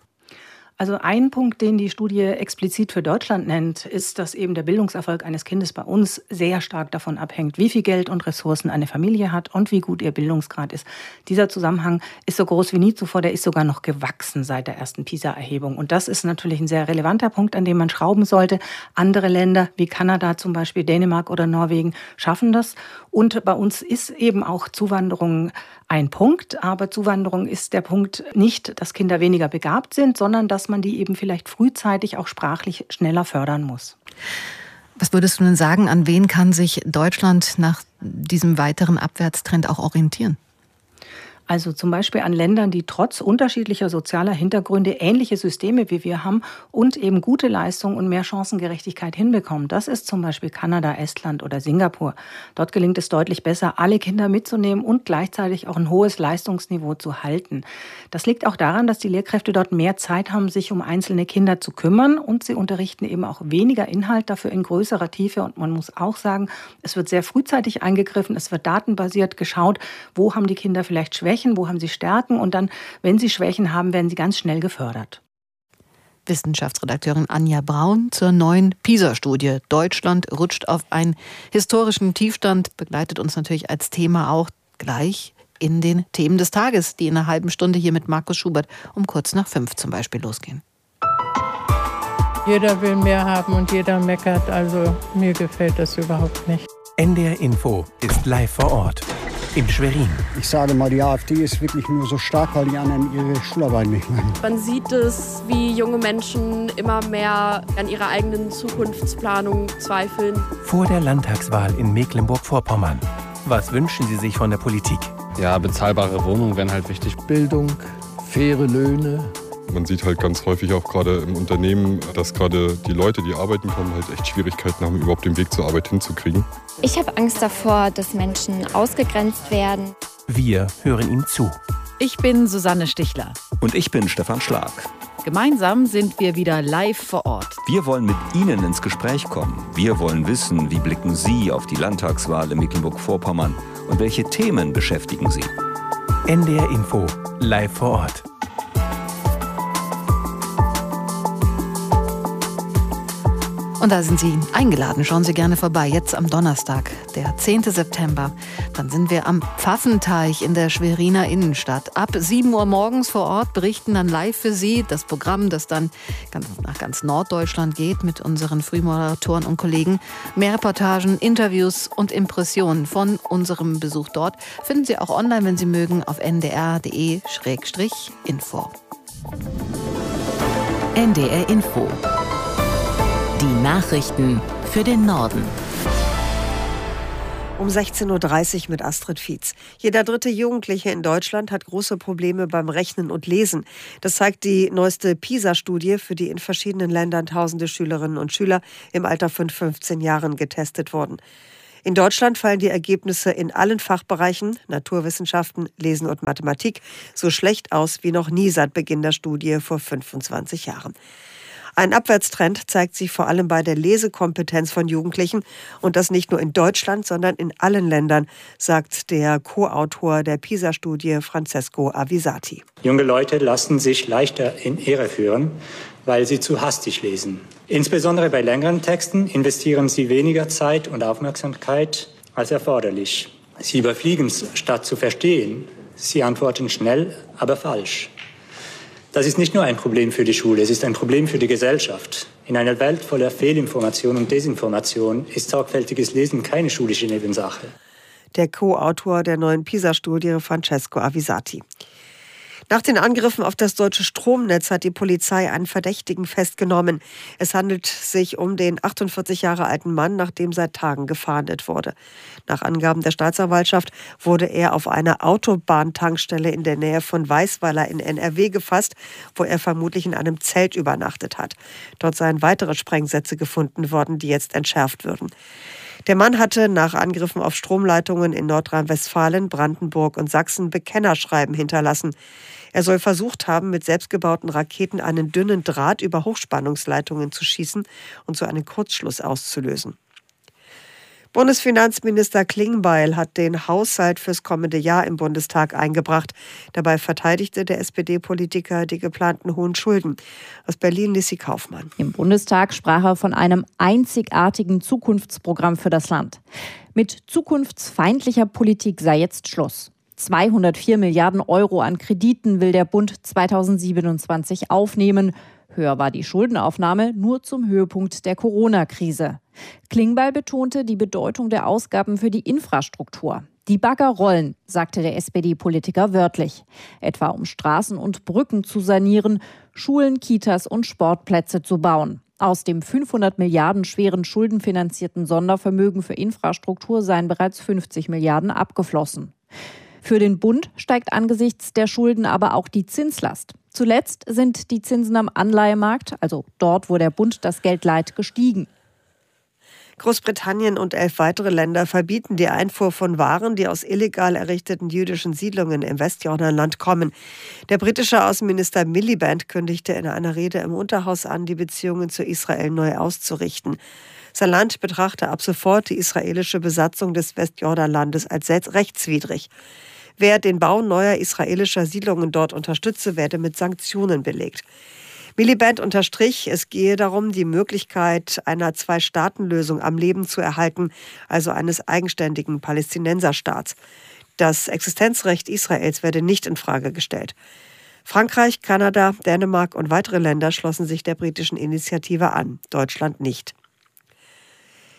Speaker 20: Also ein Punkt, den die Studie explizit für Deutschland nennt, ist, dass eben der Bildungserfolg eines Kindes bei uns sehr stark davon abhängt, wie viel Geld und Ressourcen eine Familie hat und wie gut ihr Bildungsgrad ist. Dieser Zusammenhang ist so groß wie nie zuvor, der ist sogar noch gewachsen seit der ersten PISA-Erhebung. Und das ist natürlich ein sehr relevanter Punkt, an dem man schrauben sollte. Andere Länder wie Kanada zum Beispiel, Dänemark oder Norwegen schaffen das. Und bei uns ist eben auch Zuwanderung ein Punkt. Aber Zuwanderung ist der Punkt nicht, dass Kinder weniger begabt sind, sondern dass man die eben vielleicht frühzeitig auch sprachlich schneller fördern muss.
Speaker 1: Was würdest du denn sagen, an wen kann sich Deutschland nach diesem weiteren Abwärtstrend auch orientieren?
Speaker 20: Also zum Beispiel an Ländern, die trotz unterschiedlicher sozialer Hintergründe ähnliche Systeme wie wir haben und eben gute Leistung und mehr Chancengerechtigkeit hinbekommen. Das ist zum Beispiel Kanada, Estland oder Singapur. Dort gelingt es deutlich besser, alle Kinder mitzunehmen und gleichzeitig auch ein hohes Leistungsniveau zu halten. Das liegt auch daran, dass die Lehrkräfte dort mehr Zeit haben, sich um einzelne Kinder zu kümmern und sie unterrichten eben auch weniger Inhalt, dafür in größerer Tiefe. Und man muss auch sagen, es wird sehr frühzeitig eingegriffen, es wird datenbasiert geschaut, wo haben die Kinder vielleicht Schwächen, wo haben sie Stärken und dann, wenn sie Schwächen haben, werden sie ganz schnell gefördert.
Speaker 1: Wissenschaftsredakteurin Anja Braun zur neuen PISA-Studie. Deutschland rutscht auf einen historischen Tiefstand, begleitet uns natürlich als Thema auch gleich in den Themen des Tages, die in einer halben Stunde hier mit Markus Schubert um kurz nach fünf zum Beispiel losgehen.
Speaker 21: Jeder will mehr haben und jeder meckert, also mir gefällt das überhaupt nicht.
Speaker 22: N D R Info ist live vor Ort.
Speaker 21: in Schwerin.
Speaker 22: Ich sage mal, die AfD ist wirklich nur so stark, weil die anderen ihre Schularbeit nicht machen.
Speaker 23: Man sieht es, wie junge Menschen immer mehr an ihrer eigenen Zukunftsplanung zweifeln.
Speaker 21: Vor der Landtagswahl in Mecklenburg-Vorpommern. Was wünschen Sie sich von der Politik?
Speaker 24: Ja, bezahlbare Wohnungen wären halt wichtig.
Speaker 25: Bildung, faire Löhne.
Speaker 26: Man sieht halt ganz häufig auch gerade im Unternehmen, dass gerade die Leute, die arbeiten kommen, halt echt Schwierigkeiten haben, überhaupt den Weg zur Arbeit hinzukriegen.
Speaker 27: Ich habe Angst davor, dass Menschen ausgegrenzt werden.
Speaker 21: Wir hören ihm zu.
Speaker 2: Ich bin Susanne Stichler.
Speaker 28: Und ich bin Stefan Schlag.
Speaker 2: Gemeinsam sind wir wieder live vor Ort.
Speaker 28: Wir wollen mit Ihnen ins Gespräch kommen. Wir wollen wissen, wie blicken Sie auf die Landtagswahl in Mecklenburg-Vorpommern und welche Themen beschäftigen Sie?
Speaker 21: N D R Info, live vor Ort.
Speaker 1: Und da sind Sie eingeladen. Schauen Sie gerne vorbei. Jetzt am Donnerstag, der zehnten September. Dann sind wir am Pfaffenteich in der Schweriner Innenstadt. Ab sieben Uhr morgens vor Ort berichten dann live für Sie das Programm, das dann ganz, nach ganz Norddeutschland geht mit unseren Frühmoderatoren und Kollegen. Mehr Reportagen, Interviews und Impressionen von unserem Besuch dort finden Sie auch online, wenn Sie mögen, auf n d r punkt d e slash info.
Speaker 2: N D R Info. Die Nachrichten für den Norden.
Speaker 3: Um sechzehn Uhr dreißig mit Astrid Fietz. Jeder dritte Jugendliche in Deutschland hat große Probleme beim Rechnen und Lesen. Das zeigt die neueste PISA-Studie, für die in verschiedenen Ländern tausende Schülerinnen und Schüler im Alter von fünfzehn Jahren getestet wurden. In Deutschland fallen die Ergebnisse in allen Fachbereichen, Naturwissenschaften, Lesen und Mathematik, so schlecht aus wie noch nie seit Beginn der Studie vor fünfundzwanzig Jahren. Ein Abwärtstrend zeigt sich vor allem bei der Lesekompetenz von Jugendlichen und das nicht nur in Deutschland, sondern in allen Ländern, sagt der Co-Autor der PISA-Studie Francesco Avisati.
Speaker 29: Junge Leute lassen sich leichter in Irre führen, weil sie zu hastig lesen. Insbesondere bei längeren Texten investieren sie weniger Zeit und Aufmerksamkeit als erforderlich. Sie überfliegen es, statt zu verstehen. Sie antworten schnell, aber falsch. Das ist nicht nur ein Problem für die Schule, es ist ein Problem für die Gesellschaft. In einer Welt voller Fehlinformation und Desinformation ist sorgfältiges Lesen keine schulische Nebensache.
Speaker 3: Der Co-Autor der neuen PISA-Studie, Francesco Avisati. Nach den Angriffen auf das deutsche Stromnetz hat die Polizei einen Verdächtigen festgenommen. Es handelt sich um den achtundvierzig Jahre alten Mann, nach dem seit Tagen gefahndet wurde. Nach Angaben der Staatsanwaltschaft wurde er auf einer Autobahntankstelle in der Nähe von Weißweiler in N R W gefasst, wo er vermutlich in einem Zelt übernachtet hat. Dort seien weitere Sprengsätze gefunden worden, die jetzt entschärft würden. Der Mann hatte nach Angriffen auf Stromleitungen in Nordrhein-Westfalen, Brandenburg und Sachsen Bekennerschreiben hinterlassen. Er soll versucht haben, mit selbstgebauten Raketen einen dünnen Draht über Hochspannungsleitungen zu schießen und so einen Kurzschluss auszulösen. Bundesfinanzminister Klingbeil hat den Haushalt fürs kommende Jahr im Bundestag eingebracht. Dabei verteidigte der S P D-Politiker die geplanten hohen Schulden. Aus Berlin Lissi Kaufmann.
Speaker 30: Im Bundestag sprach er von einem einzigartigen Zukunftsprogramm für das Land. Mit zukunftsfeindlicher Politik sei jetzt Schluss. zweihundertvier Milliarden Euro an Krediten will der Bund zweitausendsiebenundzwanzig aufnehmen. Höher war die Schuldenaufnahme nur zum Höhepunkt der Corona-Krise. Klingbeil betonte die Bedeutung der Ausgaben für die Infrastruktur. Die Bagger rollen, sagte der S P D-Politiker wörtlich. Etwa um Straßen und Brücken zu sanieren, Schulen, Kitas und Sportplätze zu bauen. Aus dem fünfhundert Milliarden schweren schuldenfinanzierten Sondervermögen für Infrastruktur seien bereits fünfzig Milliarden abgeflossen. Für den Bund steigt angesichts der Schulden aber auch die Zinslast. Zuletzt sind die Zinsen am Anleihemarkt, also dort, wo der Bund das Geld leiht, gestiegen.
Speaker 3: Großbritannien und elf weitere Länder verbieten die Einfuhr von Waren, die aus illegal errichteten jüdischen Siedlungen im Westjordanland kommen. Der britische Außenminister Miliband kündigte in einer Rede im Unterhaus an, die Beziehungen zu Israel neu auszurichten. Sein Land betrachte ab sofort die israelische Besatzung des Westjordanlandes als rechtswidrig. Wer den Bau neuer israelischer Siedlungen dort unterstütze, werde mit Sanktionen belegt. Miliband unterstrich, es gehe darum, die Möglichkeit einer Zwei-Staaten-Lösung am Leben zu erhalten, also eines eigenständigen Palästinenserstaats. Das Existenzrecht Israels werde nicht in Frage gestellt. Frankreich, Kanada, Dänemark und weitere Länder schlossen sich der britischen Initiative an, Deutschland nicht.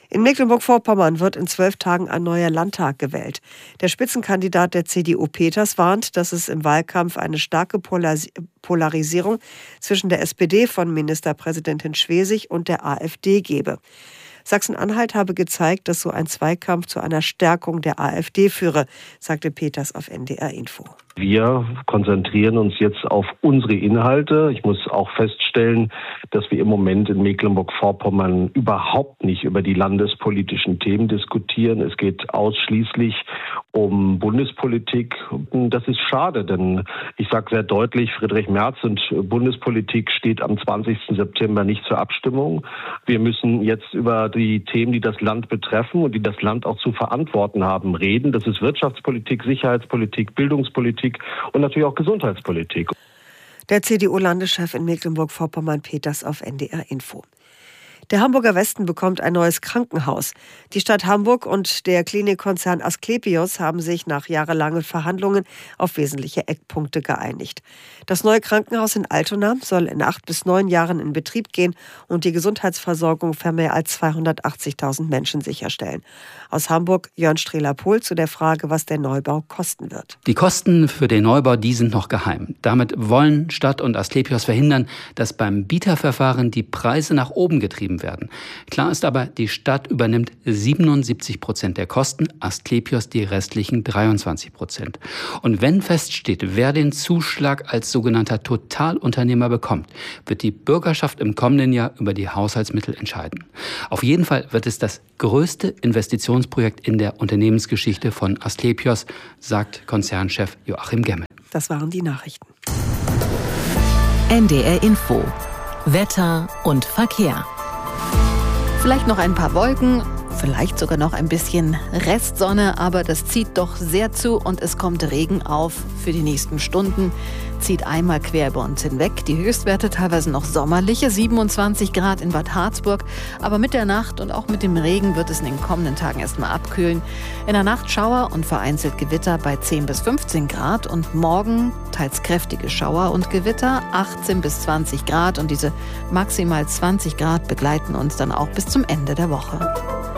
Speaker 3: In Mecklenburg-Vorpommern wird in zwölf Tagen ein neuer Landtag gewählt. Der Spitzenkandidat der C D U Peters warnt, dass es im Wahlkampf eine starke Polarisierung zwischen der S P D von Ministerpräsidentin Schwesig und der AfD gebe. Sachsen-Anhalt habe gezeigt, dass so ein Zweikampf zu einer Stärkung der AfD führe, sagte Peters auf N D R Info.
Speaker 4: Wir konzentrieren uns jetzt auf unsere Inhalte. Ich muss auch feststellen, dass wir im Moment in Mecklenburg-Vorpommern überhaupt nicht über die landespolitischen Themen diskutieren. Es geht ausschließlich um Bundespolitik. Das ist schade, denn ich sage sehr deutlich, Friedrich Merz und Bundespolitik steht am zwanzigsten September nicht zur Abstimmung. Wir müssen jetzt über die Themen, die das Land betreffen und die das Land auch zu verantworten haben, reden. Das ist Wirtschaftspolitik, Sicherheitspolitik, Bildungspolitik und natürlich auch Gesundheitspolitik.
Speaker 3: Der C D U-Landeschef in Mecklenburg-Vorpommern Peters auf N D R Info. Der Hamburger Westen bekommt ein neues Krankenhaus. Die Stadt Hamburg und der Klinikkonzern Asklepios haben sich nach jahrelangen Verhandlungen auf wesentliche Eckpunkte geeinigt. Das neue Krankenhaus in Altona soll in acht bis neun Jahren in Betrieb gehen und die Gesundheitsversorgung für mehr als zweihundertachtzigtausend Menschen sicherstellen. Aus Hamburg Jörn Strehler-Pohl zu der Frage, was der Neubau kosten wird.
Speaker 5: Die Kosten für den Neubau, die sind noch geheim. Damit wollen Stadt und Asklepios verhindern, dass beim Bieterverfahren die Preise nach oben getrieben werden. Klar ist aber, die Stadt übernimmt siebenundsiebzig Prozent der Kosten, Asklepios die restlichen dreiundzwanzig Prozent. Und wenn feststeht, wer den Zuschlag als sogenannter Totalunternehmer bekommt, wird die Bürgerschaft im kommenden Jahr über die Haushaltsmittel entscheiden. Auf jeden Fall wird es das größte Investitionsprojekt in der Unternehmensgeschichte von Asklepios, sagt Konzernchef Joachim Gemmel.
Speaker 3: Das waren die Nachrichten.
Speaker 2: N D R Info. Wetter und Verkehr.
Speaker 1: Vielleicht noch ein paar Wolken, vielleicht sogar noch ein bisschen Restsonne, aber das zieht doch sehr zu und es kommt Regen auf für die nächsten Stunden. Zieht einmal quer über uns hinweg. Die Höchstwerte teilweise noch sommerliche, siebenundzwanzig Grad in Bad Harzburg. Aber mit der Nacht und auch mit dem Regen wird es in den kommenden Tagen erstmal abkühlen. In der Nacht Schauer und vereinzelt Gewitter bei zehn bis fünfzehn Grad. Und morgen teils kräftige Schauer und Gewitter, achtzehn bis zwanzig Grad. Und diese maximal zwanzig Grad begleiten uns dann auch bis zum Ende der Woche.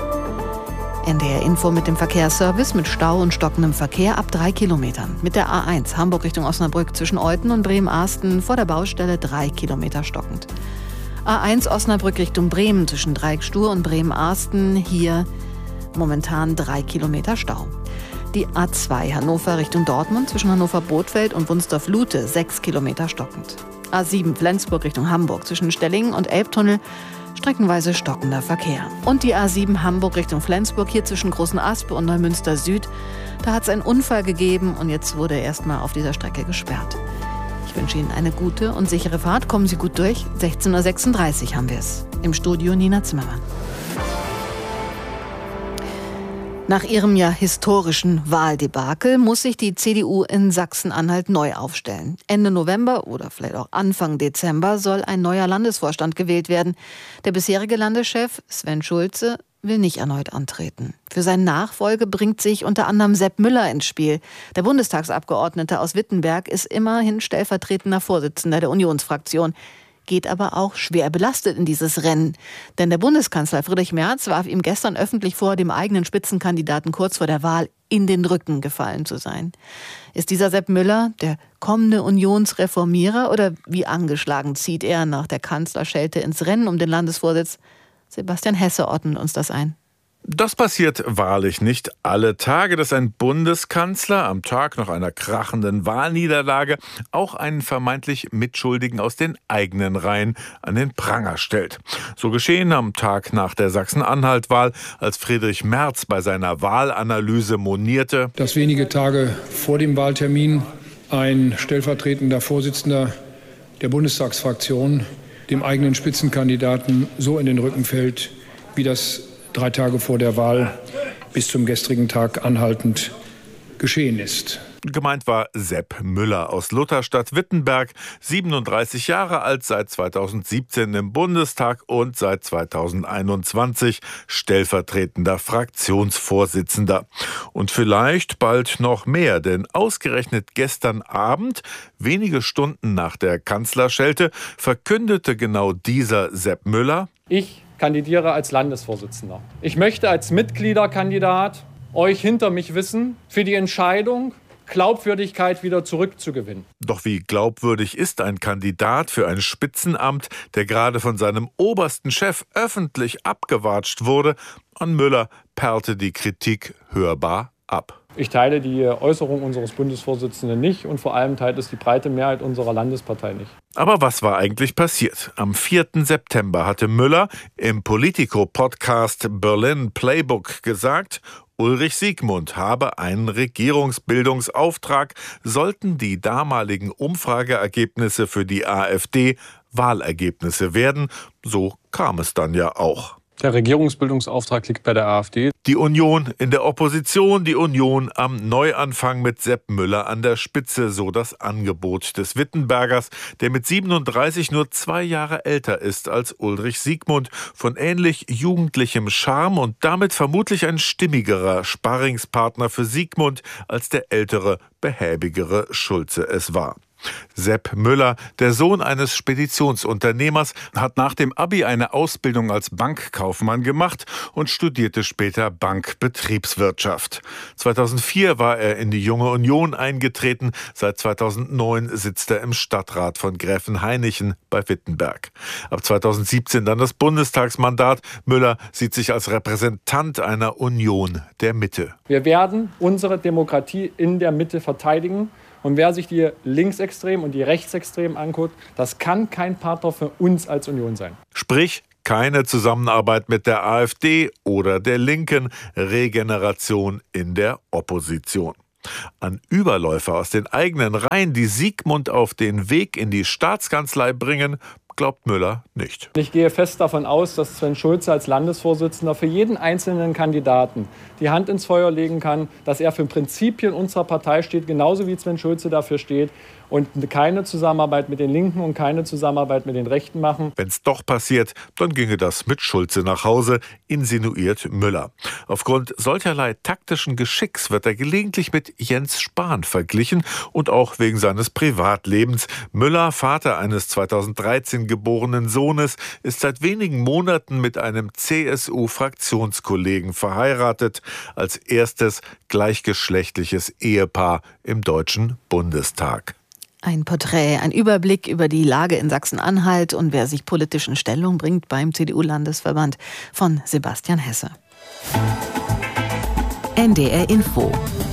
Speaker 1: N D R Info mit dem Verkehrsservice mit Stau und stockendem Verkehr ab drei Kilometern. Mit der A eins Hamburg Richtung Osnabrück zwischen Euthen und Bremen-Ahsten vor der Baustelle drei Kilometer stockend. A eins Osnabrück Richtung Bremen zwischen Dreieckstuhr und Bremen-Ahsten. Hier momentan drei Kilometer Stau. Die A zwei Hannover Richtung Dortmund zwischen Hannover-Bothfeld und Wunsdorf-Lute sechs Kilometer stockend. A sieben Flensburg Richtung Hamburg zwischen Stellingen und Elbtunnel streckenweise stockender Verkehr. Und die A sieben Hamburg Richtung Flensburg, hier zwischen Großen Aspe und Neumünster Süd. Da hat es einen Unfall gegeben und jetzt wurde erstmal auf dieser Strecke gesperrt. Ich wünsche Ihnen eine gute und sichere Fahrt. Kommen Sie gut durch. sechzehn Uhr sechsunddreißig haben wir es. Im Studio Nina Zimmermann. Nach ihrem ja historischen Wahldebakel muss sich die C D U in Sachsen-Anhalt neu aufstellen. Ende November oder vielleicht auch Anfang Dezember soll ein neuer Landesvorstand gewählt werden. Der bisherige Landeschef Sven Schulze will nicht erneut antreten. Für seine Nachfolge bringt sich unter anderem Sepp Müller ins Spiel. Der Bundestagsabgeordnete aus Wittenberg ist immerhin stellvertretender Vorsitzender der Unionsfraktion. Geht aber auch schwer belastet in dieses Rennen. Denn der Bundeskanzler Friedrich Merz warf ihm gestern öffentlich vor, dem eigenen Spitzenkandidaten kurz vor der Wahl in den Rücken gefallen zu sein. Ist dieser Sepp Müller der kommende Unionsreformierer oder wie angeschlagen zieht er nach der Kanzlerschelte ins Rennen um den Landesvorsitz? Sebastian Hesse ordnet uns das ein.
Speaker 6: Das passiert wahrlich nicht alle Tage, dass ein Bundeskanzler am Tag nach einer krachenden Wahlniederlage auch einen vermeintlich Mitschuldigen aus den eigenen Reihen an den Pranger stellt. So geschehen am Tag nach der Sachsen-Anhalt-Wahl, als Friedrich Merz bei seiner Wahlanalyse monierte,
Speaker 7: dass wenige Tage vor dem Wahltermin ein stellvertretender Vorsitzender der Bundestagsfraktion dem eigenen Spitzenkandidaten so in den Rücken fällt, wie das drei Tage vor der Wahl bis zum gestrigen Tag anhaltend geschehen ist.
Speaker 6: Gemeint war Sepp Müller aus Lutherstadt-Wittenberg, siebenunddreißig Jahre alt, seit zweitausendsiebzehn im Bundestag und seit zweitausendeinundzwanzig stellvertretender Fraktionsvorsitzender. Und vielleicht bald noch mehr, denn ausgerechnet gestern Abend, wenige Stunden nach der Kanzlerschelte, verkündete genau dieser Sepp Müller:
Speaker 8: Ich kandidiere als Landesvorsitzender. Ich möchte als Mitgliederkandidat euch hinter mich wissen für die Entscheidung, Glaubwürdigkeit wieder zurückzugewinnen.
Speaker 6: Doch wie glaubwürdig ist ein Kandidat für ein Spitzenamt, der gerade von seinem obersten Chef öffentlich abgewatscht wurde? An Müller perlte die Kritik hörbar ab.
Speaker 8: Ich teile die Äußerung unseres Bundesvorsitzenden nicht und vor allem teilt es die breite Mehrheit unserer Landespartei nicht.
Speaker 6: Aber was war eigentlich passiert? Am vierten September hatte Müller im Politico-Podcast Berlin Playbook gesagt, Ulrich Siegmund habe einen Regierungsbildungsauftrag, sollten die damaligen Umfrageergebnisse für die AfD Wahlergebnisse werden. So kam es dann ja auch.
Speaker 24: Der Regierungsbildungsauftrag liegt bei der AfD.
Speaker 6: Die Union in der Opposition, die Union am Neuanfang mit Sepp Müller an der Spitze, so das Angebot des Wittenbergers, der mit siebenunddreißig nur zwei Jahre älter ist als Ulrich Siegmund, von ähnlich jugendlichem Charme und damit vermutlich ein stimmigerer Sparringspartner für Siegmund, als der ältere, behäbigere Schulze es war. Sepp Müller, der Sohn eines Speditionsunternehmers, hat nach dem Abi eine Ausbildung als Bankkaufmann gemacht und studierte später Bankbetriebswirtschaft. zweitausendvier war er in die Junge Union eingetreten. Seit zweitausendneun sitzt er im Stadtrat von Gräfenhainichen bei Wittenberg. Ab zweitausendsiebzehn dann das Bundestagsmandat. Müller sieht sich als Repräsentant einer Union der Mitte.
Speaker 8: Wir werden unsere Demokratie in der Mitte verteidigen. Und wer sich die Linksextremen und die Rechtsextremen anguckt, das kann kein Partner für uns als Union sein.
Speaker 6: Sprich, keine Zusammenarbeit mit der AfD oder der Linken, Regeneration in der Opposition. An Überläufer aus den eigenen Reihen, die Siegmund auf den Weg in die Staatskanzlei bringen, glaubt Müller nicht.
Speaker 8: Ich gehe fest davon aus, dass Sven Schulze als Landesvorsitzender für jeden einzelnen Kandidaten die Hand ins Feuer legen kann, dass er für Prinzipien unserer Partei steht, genauso wie Sven Schulze dafür steht und keine Zusammenarbeit mit den Linken und keine Zusammenarbeit mit den Rechten machen.
Speaker 6: Wenn es doch passiert, dann ginge das mit Schulze nach Hause, insinuiert Müller. Aufgrund solcherlei taktischen Geschicks wird er gelegentlich mit Jens Spahn verglichen und auch wegen seines Privatlebens. Müller, Vater eines zweitausenddreizehn geborenen Sohnes, ist seit wenigen Monaten mit einem C S U-Fraktionskollegen verheiratet, als erstes gleichgeschlechtliches Ehepaar im Deutschen Bundestag.
Speaker 1: Ein Porträt, ein Überblick über die Lage in Sachsen-Anhalt und wer sich politisch in Stellung bringt beim C D U-Landesverband von Sebastian Hesse.
Speaker 2: N D R Info.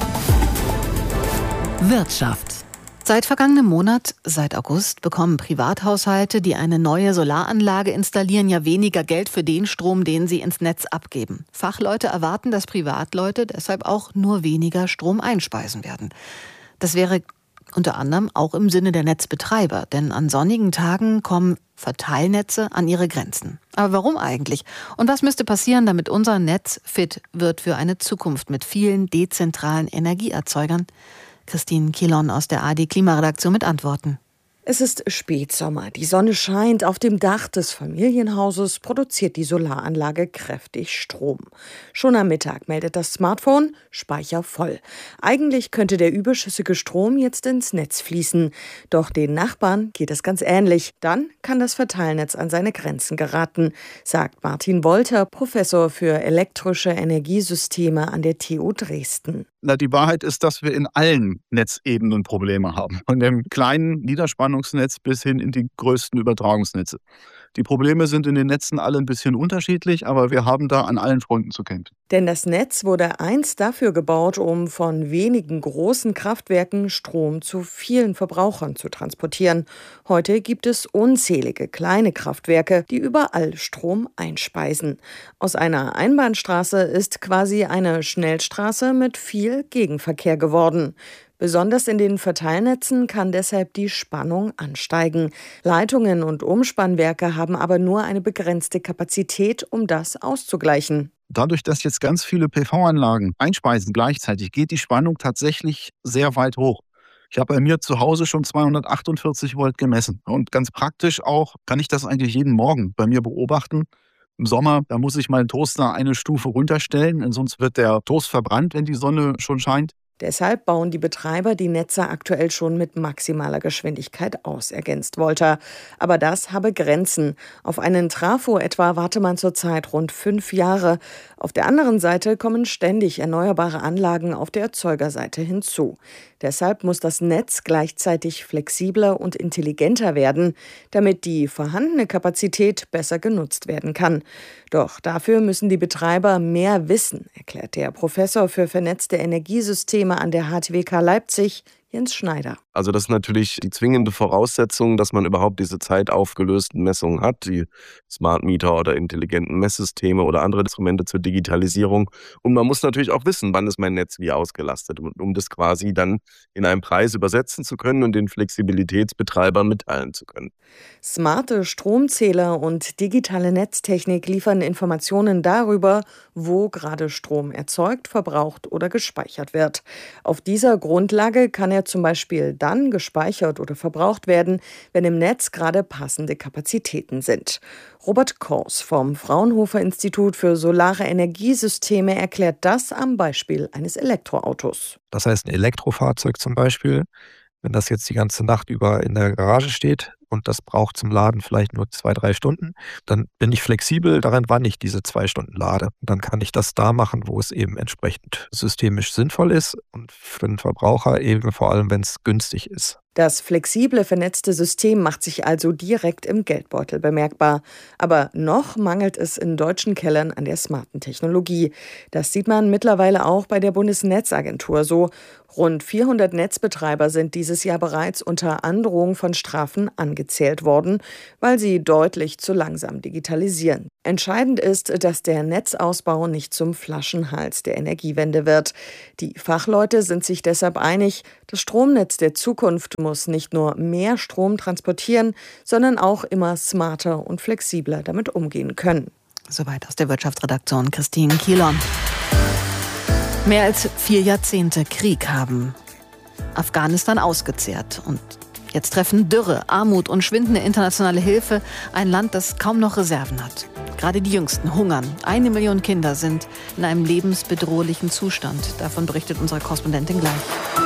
Speaker 2: Wirtschaft.
Speaker 1: Seit vergangenem Monat, seit August, bekommen Privathaushalte, die eine neue Solaranlage installieren, ja weniger Geld für den Strom, den sie ins Netz abgeben. Fachleute erwarten, dass Privatleute deshalb auch nur weniger Strom einspeisen werden. Das wäre unter anderem auch im Sinne der Netzbetreiber, denn an sonnigen Tagen kommen Verteilnetze an ihre Grenzen. Aber warum eigentlich? Und was müsste passieren, damit unser Netz fit wird für eine Zukunft mit vielen dezentralen Energieerzeugern? Christine Kilon aus der A R D-Klimaredaktion mit Antworten.
Speaker 9: Es ist Spätsommer, die Sonne scheint, auf dem Dach des Familienhauses produziert die Solaranlage kräftig Strom. Schon am Mittag meldet das Smartphone, Speicher voll. Eigentlich könnte der überschüssige Strom jetzt ins Netz fließen. Doch den Nachbarn geht es ganz ähnlich. Dann kann das Verteilnetz an seine Grenzen geraten, sagt Martin Wolter, Professor für elektrische Energiesysteme an der T U Dresden.
Speaker 10: Na, die Wahrheit ist, dass wir in allen Netzebenen Probleme haben. Von dem kleinen Niederspannungsnetz bis hin in die größten Übertragungsnetze. Die Probleme sind in den Netzen alle ein bisschen unterschiedlich, aber wir haben da an allen Fronten zu kämpfen.
Speaker 9: Denn das Netz wurde einst dafür gebaut, um von wenigen großen Kraftwerken Strom zu vielen Verbrauchern zu transportieren. Heute gibt es unzählige kleine Kraftwerke, die überall Strom einspeisen. Aus einer Einbahnstraße ist quasi eine Schnellstraße mit viel Gegenverkehr geworden. Besonders in den Verteilnetzen kann deshalb die Spannung ansteigen. Leitungen und Umspannwerke haben aber nur eine begrenzte Kapazität, um das auszugleichen.
Speaker 10: Dadurch, dass jetzt ganz viele P V-Anlagen einspeisen gleichzeitig, geht die Spannung tatsächlich sehr weit hoch. Ich habe bei mir zu Hause schon zweihundertachtundvierzig Volt gemessen. Und ganz praktisch auch kann ich das eigentlich jeden Morgen bei mir beobachten. Im Sommer, da muss ich meinen Toaster eine Stufe runterstellen, sonst wird der Toast verbrannt, wenn die Sonne schon scheint.
Speaker 9: Deshalb bauen die Betreiber die Netze aktuell schon mit maximaler Geschwindigkeit aus, ergänzt Wolter. Aber das habe Grenzen. Auf einen Trafo etwa warte man zurzeit rund fünf Jahre. Auf der anderen Seite kommen ständig erneuerbare Anlagen auf der Erzeugerseite hinzu. Deshalb muss das Netz gleichzeitig flexibler und intelligenter werden, damit die vorhandene Kapazität besser genutzt werden kann. Doch dafür müssen die Betreiber mehr wissen, erklärt der Professor für vernetzte Energiesysteme an der H T W K Leipzig, Jens Schneider.
Speaker 11: Also das ist natürlich die zwingende Voraussetzung, dass man überhaupt diese zeitaufgelösten Messungen hat, die Smart Meter oder intelligenten Messsysteme oder andere Instrumente zur Digitalisierung. Und man muss natürlich auch wissen, wann ist mein Netz wie ausgelastet, um das quasi dann in einen Preis übersetzen zu können und den Flexibilitätsbetreibern mitteilen zu können.
Speaker 9: Smarte Stromzähler und digitale Netztechnik liefern Informationen darüber, wo gerade Strom erzeugt, verbraucht oder gespeichert wird. Auf dieser Grundlage kann er zum Beispiel dann gespeichert oder verbraucht werden, wenn im Netz gerade passende Kapazitäten sind. Robert Kors vom Fraunhofer Institut für Solare Energiesysteme erklärt das am Beispiel eines Elektroautos.
Speaker 12: Das heißt, ein Elektrofahrzeug zum Beispiel, wenn das jetzt die ganze Nacht über in der Garage steht und das braucht zum Laden vielleicht nur zwei, drei Stunden, dann bin ich flexibel daran, wann ich diese zwei Stunden lade. Und dann kann ich das da machen, wo es eben entsprechend systemisch sinnvoll ist und für den Verbraucher eben vor allem, wenn es günstig ist.
Speaker 9: Das flexible, vernetzte System macht sich also direkt im Geldbeutel bemerkbar. Aber noch mangelt es in deutschen Kellern an der smarten Technologie. Das sieht man mittlerweile auch bei der Bundesnetzagentur so. Rund vierhundert Netzbetreiber sind dieses Jahr bereits unter Androhung von Strafen angezählt worden, weil sie deutlich zu langsam digitalisieren. Entscheidend ist, dass der Netzausbau nicht zum Flaschenhals der Energiewende wird. Die Fachleute sind sich deshalb einig, das Stromnetz der Zukunft muss nicht nur mehr Strom transportieren, sondern auch immer smarter und flexibler damit umgehen können.
Speaker 1: Soweit aus der Wirtschaftsredaktion Christine Kielon. Mehr als vier Jahrzehnte Krieg haben Afghanistan ausgezehrt. Und jetzt treffen Dürre, Armut und schwindende internationale Hilfe ein Land, das kaum noch Reserven hat. Gerade die Jüngsten hungern. Eine Million Kinder sind in einem lebensbedrohlichen Zustand. Davon berichtet unsere Korrespondentin gleich.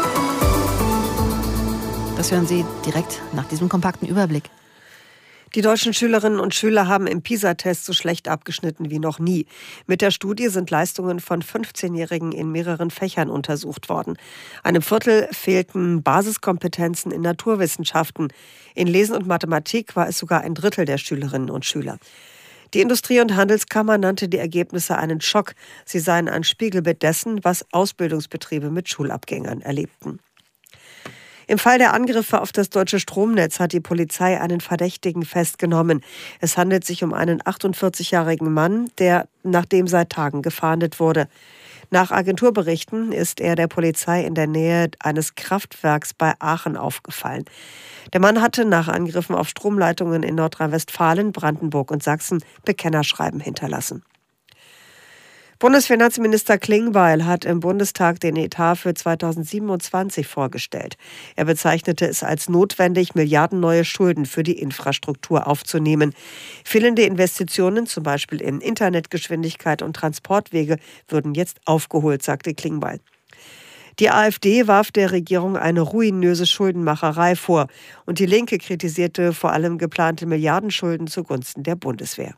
Speaker 1: Das hören Sie direkt nach diesem kompakten Überblick.
Speaker 3: Die deutschen Schülerinnen und Schüler haben im PISA-Test so schlecht abgeschnitten wie noch nie. Mit der Studie sind Leistungen von fünfzehnjährigen in mehreren Fächern untersucht worden. Einem Viertel fehlten Basiskompetenzen in Naturwissenschaften. In Lesen und Mathematik war es sogar ein Drittel der Schülerinnen und Schüler. Die Industrie- und Handelskammer nannte die Ergebnisse einen Schock. Sie seien ein Spiegelbild dessen, was Ausbildungsbetriebe mit Schulabgängern erlebten. Im Fall der Angriffe auf das deutsche Stromnetz hat die Polizei einen Verdächtigen festgenommen. Es handelt sich um einen achtundvierzigjährigen Mann, der nach dem seit Tagen gefahndet wurde. Nach Agenturberichten ist er der Polizei in der Nähe eines Kraftwerks bei Aachen aufgefallen. Der Mann hatte nach Angriffen auf Stromleitungen in Nordrhein-Westfalen, Brandenburg und Sachsen Bekennerschreiben hinterlassen. Bundesfinanzminister Klingbeil hat im Bundestag den Etat für zweitausendsiebenundzwanzig vorgestellt. Er bezeichnete es als notwendig, milliardenneue Schulden für die Infrastruktur aufzunehmen. Fehlende Investitionen, zum Beispiel in Internetgeschwindigkeit und Transportwege, würden jetzt aufgeholt, sagte Klingbeil. Die AfD warf der Regierung eine ruinöse Schuldenmacherei vor und die Linke kritisierte vor allem geplante Milliardenschulden zugunsten der Bundeswehr.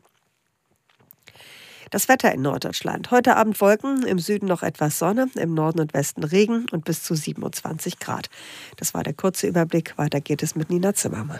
Speaker 3: Das Wetter in Norddeutschland. Heute Abend Wolken, im Süden noch etwas Sonne, im Norden und Westen Regen und bis zu siebenundzwanzig Grad. Das war der kurze Überblick. Weiter geht es mit Nina Zimmermann.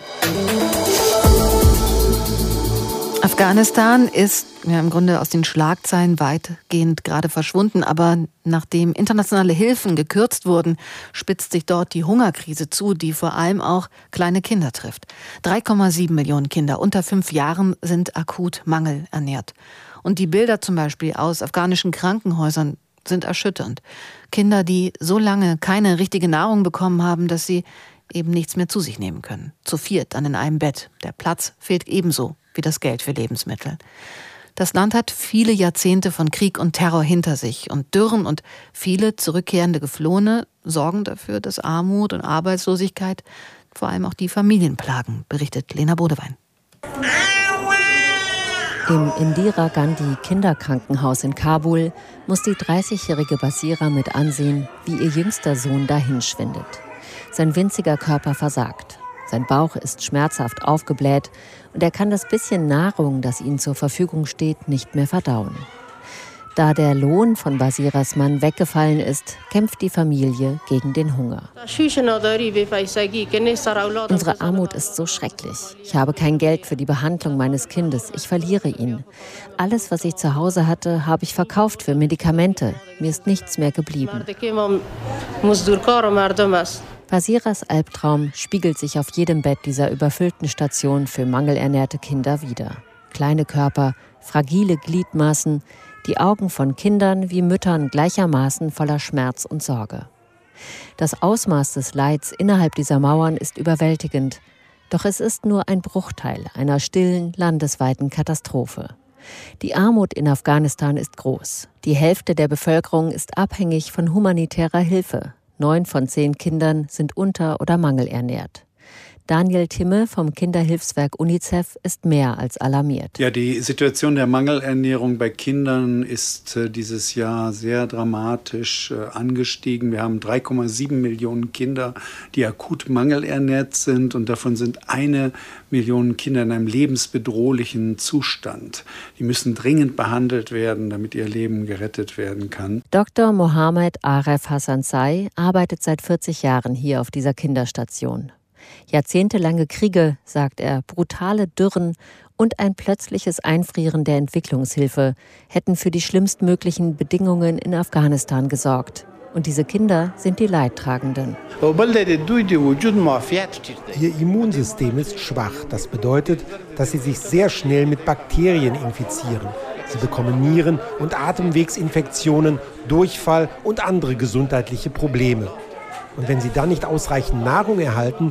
Speaker 3: Afghanistan ist ja im Grunde aus den Schlagzeilen weitgehend gerade verschwunden. Aber nachdem internationale Hilfen gekürzt wurden, spitzt sich dort die Hungerkrise zu, die vor allem auch kleine Kinder trifft. drei Komma sieben Millionen Kinder unter fünf Jahren sind akut mangelernährt. Und die Bilder zum Beispiel aus afghanischen Krankenhäusern sind erschütternd. Kinder, die so lange keine richtige Nahrung bekommen haben, dass sie eben nichts mehr zu sich nehmen können. Zu viert dann in einem Bett. Der Platz fehlt ebenso wie das Geld für Lebensmittel. Das Land hat viele Jahrzehnte von Krieg und Terror hinter sich. Und Dürren und viele zurückkehrende Geflohene sorgen dafür, dass Armut und Arbeitslosigkeit vor allem auch die Familien plagen, berichtet Lena Bodewein.
Speaker 13: Im Indira Gandhi Kinderkrankenhaus in Kabul muss die dreißigjährige Basira mit ansehen, wie ihr jüngster Sohn dahinschwindet. Sein winziger Körper versagt. Sein Bauch ist schmerzhaft aufgebläht und er kann das bisschen Nahrung, das ihm zur Verfügung steht, nicht mehr verdauen. Da der Lohn von Basiras Mann weggefallen ist, kämpft die Familie gegen den Hunger. Unsere Armut ist so schrecklich. Ich habe kein Geld für die Behandlung meines Kindes. Ich verliere ihn. Alles, was ich zu Hause hatte, habe ich verkauft für Medikamente. Mir ist nichts mehr geblieben. Basiras Albtraum spiegelt sich auf jedem Bett dieser überfüllten Station für mangelernährte Kinder wider. Kleine Körper, fragile Gliedmaßen, die Augen von Kindern wie Müttern gleichermaßen voller Schmerz und Sorge. Das Ausmaß des Leids innerhalb dieser Mauern ist überwältigend, doch es ist nur ein Bruchteil einer stillen, landesweiten Katastrophe. Die Armut in Afghanistan ist groß. Die Hälfte der Bevölkerung ist abhängig von humanitärer Hilfe. Neun von zehn Kindern sind unter- oder mangelernährt. Daniel Timme vom Kinderhilfswerk UNICEF ist mehr als alarmiert.
Speaker 14: Ja, die Situation der Mangelernährung bei Kindern ist äh, dieses Jahr sehr dramatisch äh, angestiegen. Wir haben drei Komma sieben Millionen Kinder, die akut mangelernährt sind, und davon sind eine Million Kinder in einem lebensbedrohlichen Zustand. Die müssen dringend behandelt werden, damit ihr Leben gerettet werden kann.
Speaker 13: Doktor Mohammed Aref Hassansai arbeitet seit vierzig Jahren hier auf dieser Kinderstation. Jahrzehntelange Kriege, sagt er, brutale Dürren und ein plötzliches Einfrieren der Entwicklungshilfe hätten für die schlimmstmöglichen Bedingungen in Afghanistan gesorgt. Und diese Kinder sind die Leidtragenden.
Speaker 15: Ihr Immunsystem ist schwach. Das bedeutet, dass sie sich sehr schnell mit Bakterien infizieren. Sie bekommen Nieren- und Atemwegsinfektionen, Durchfall und andere gesundheitliche Probleme. Und wenn sie dann nicht ausreichend Nahrung erhalten,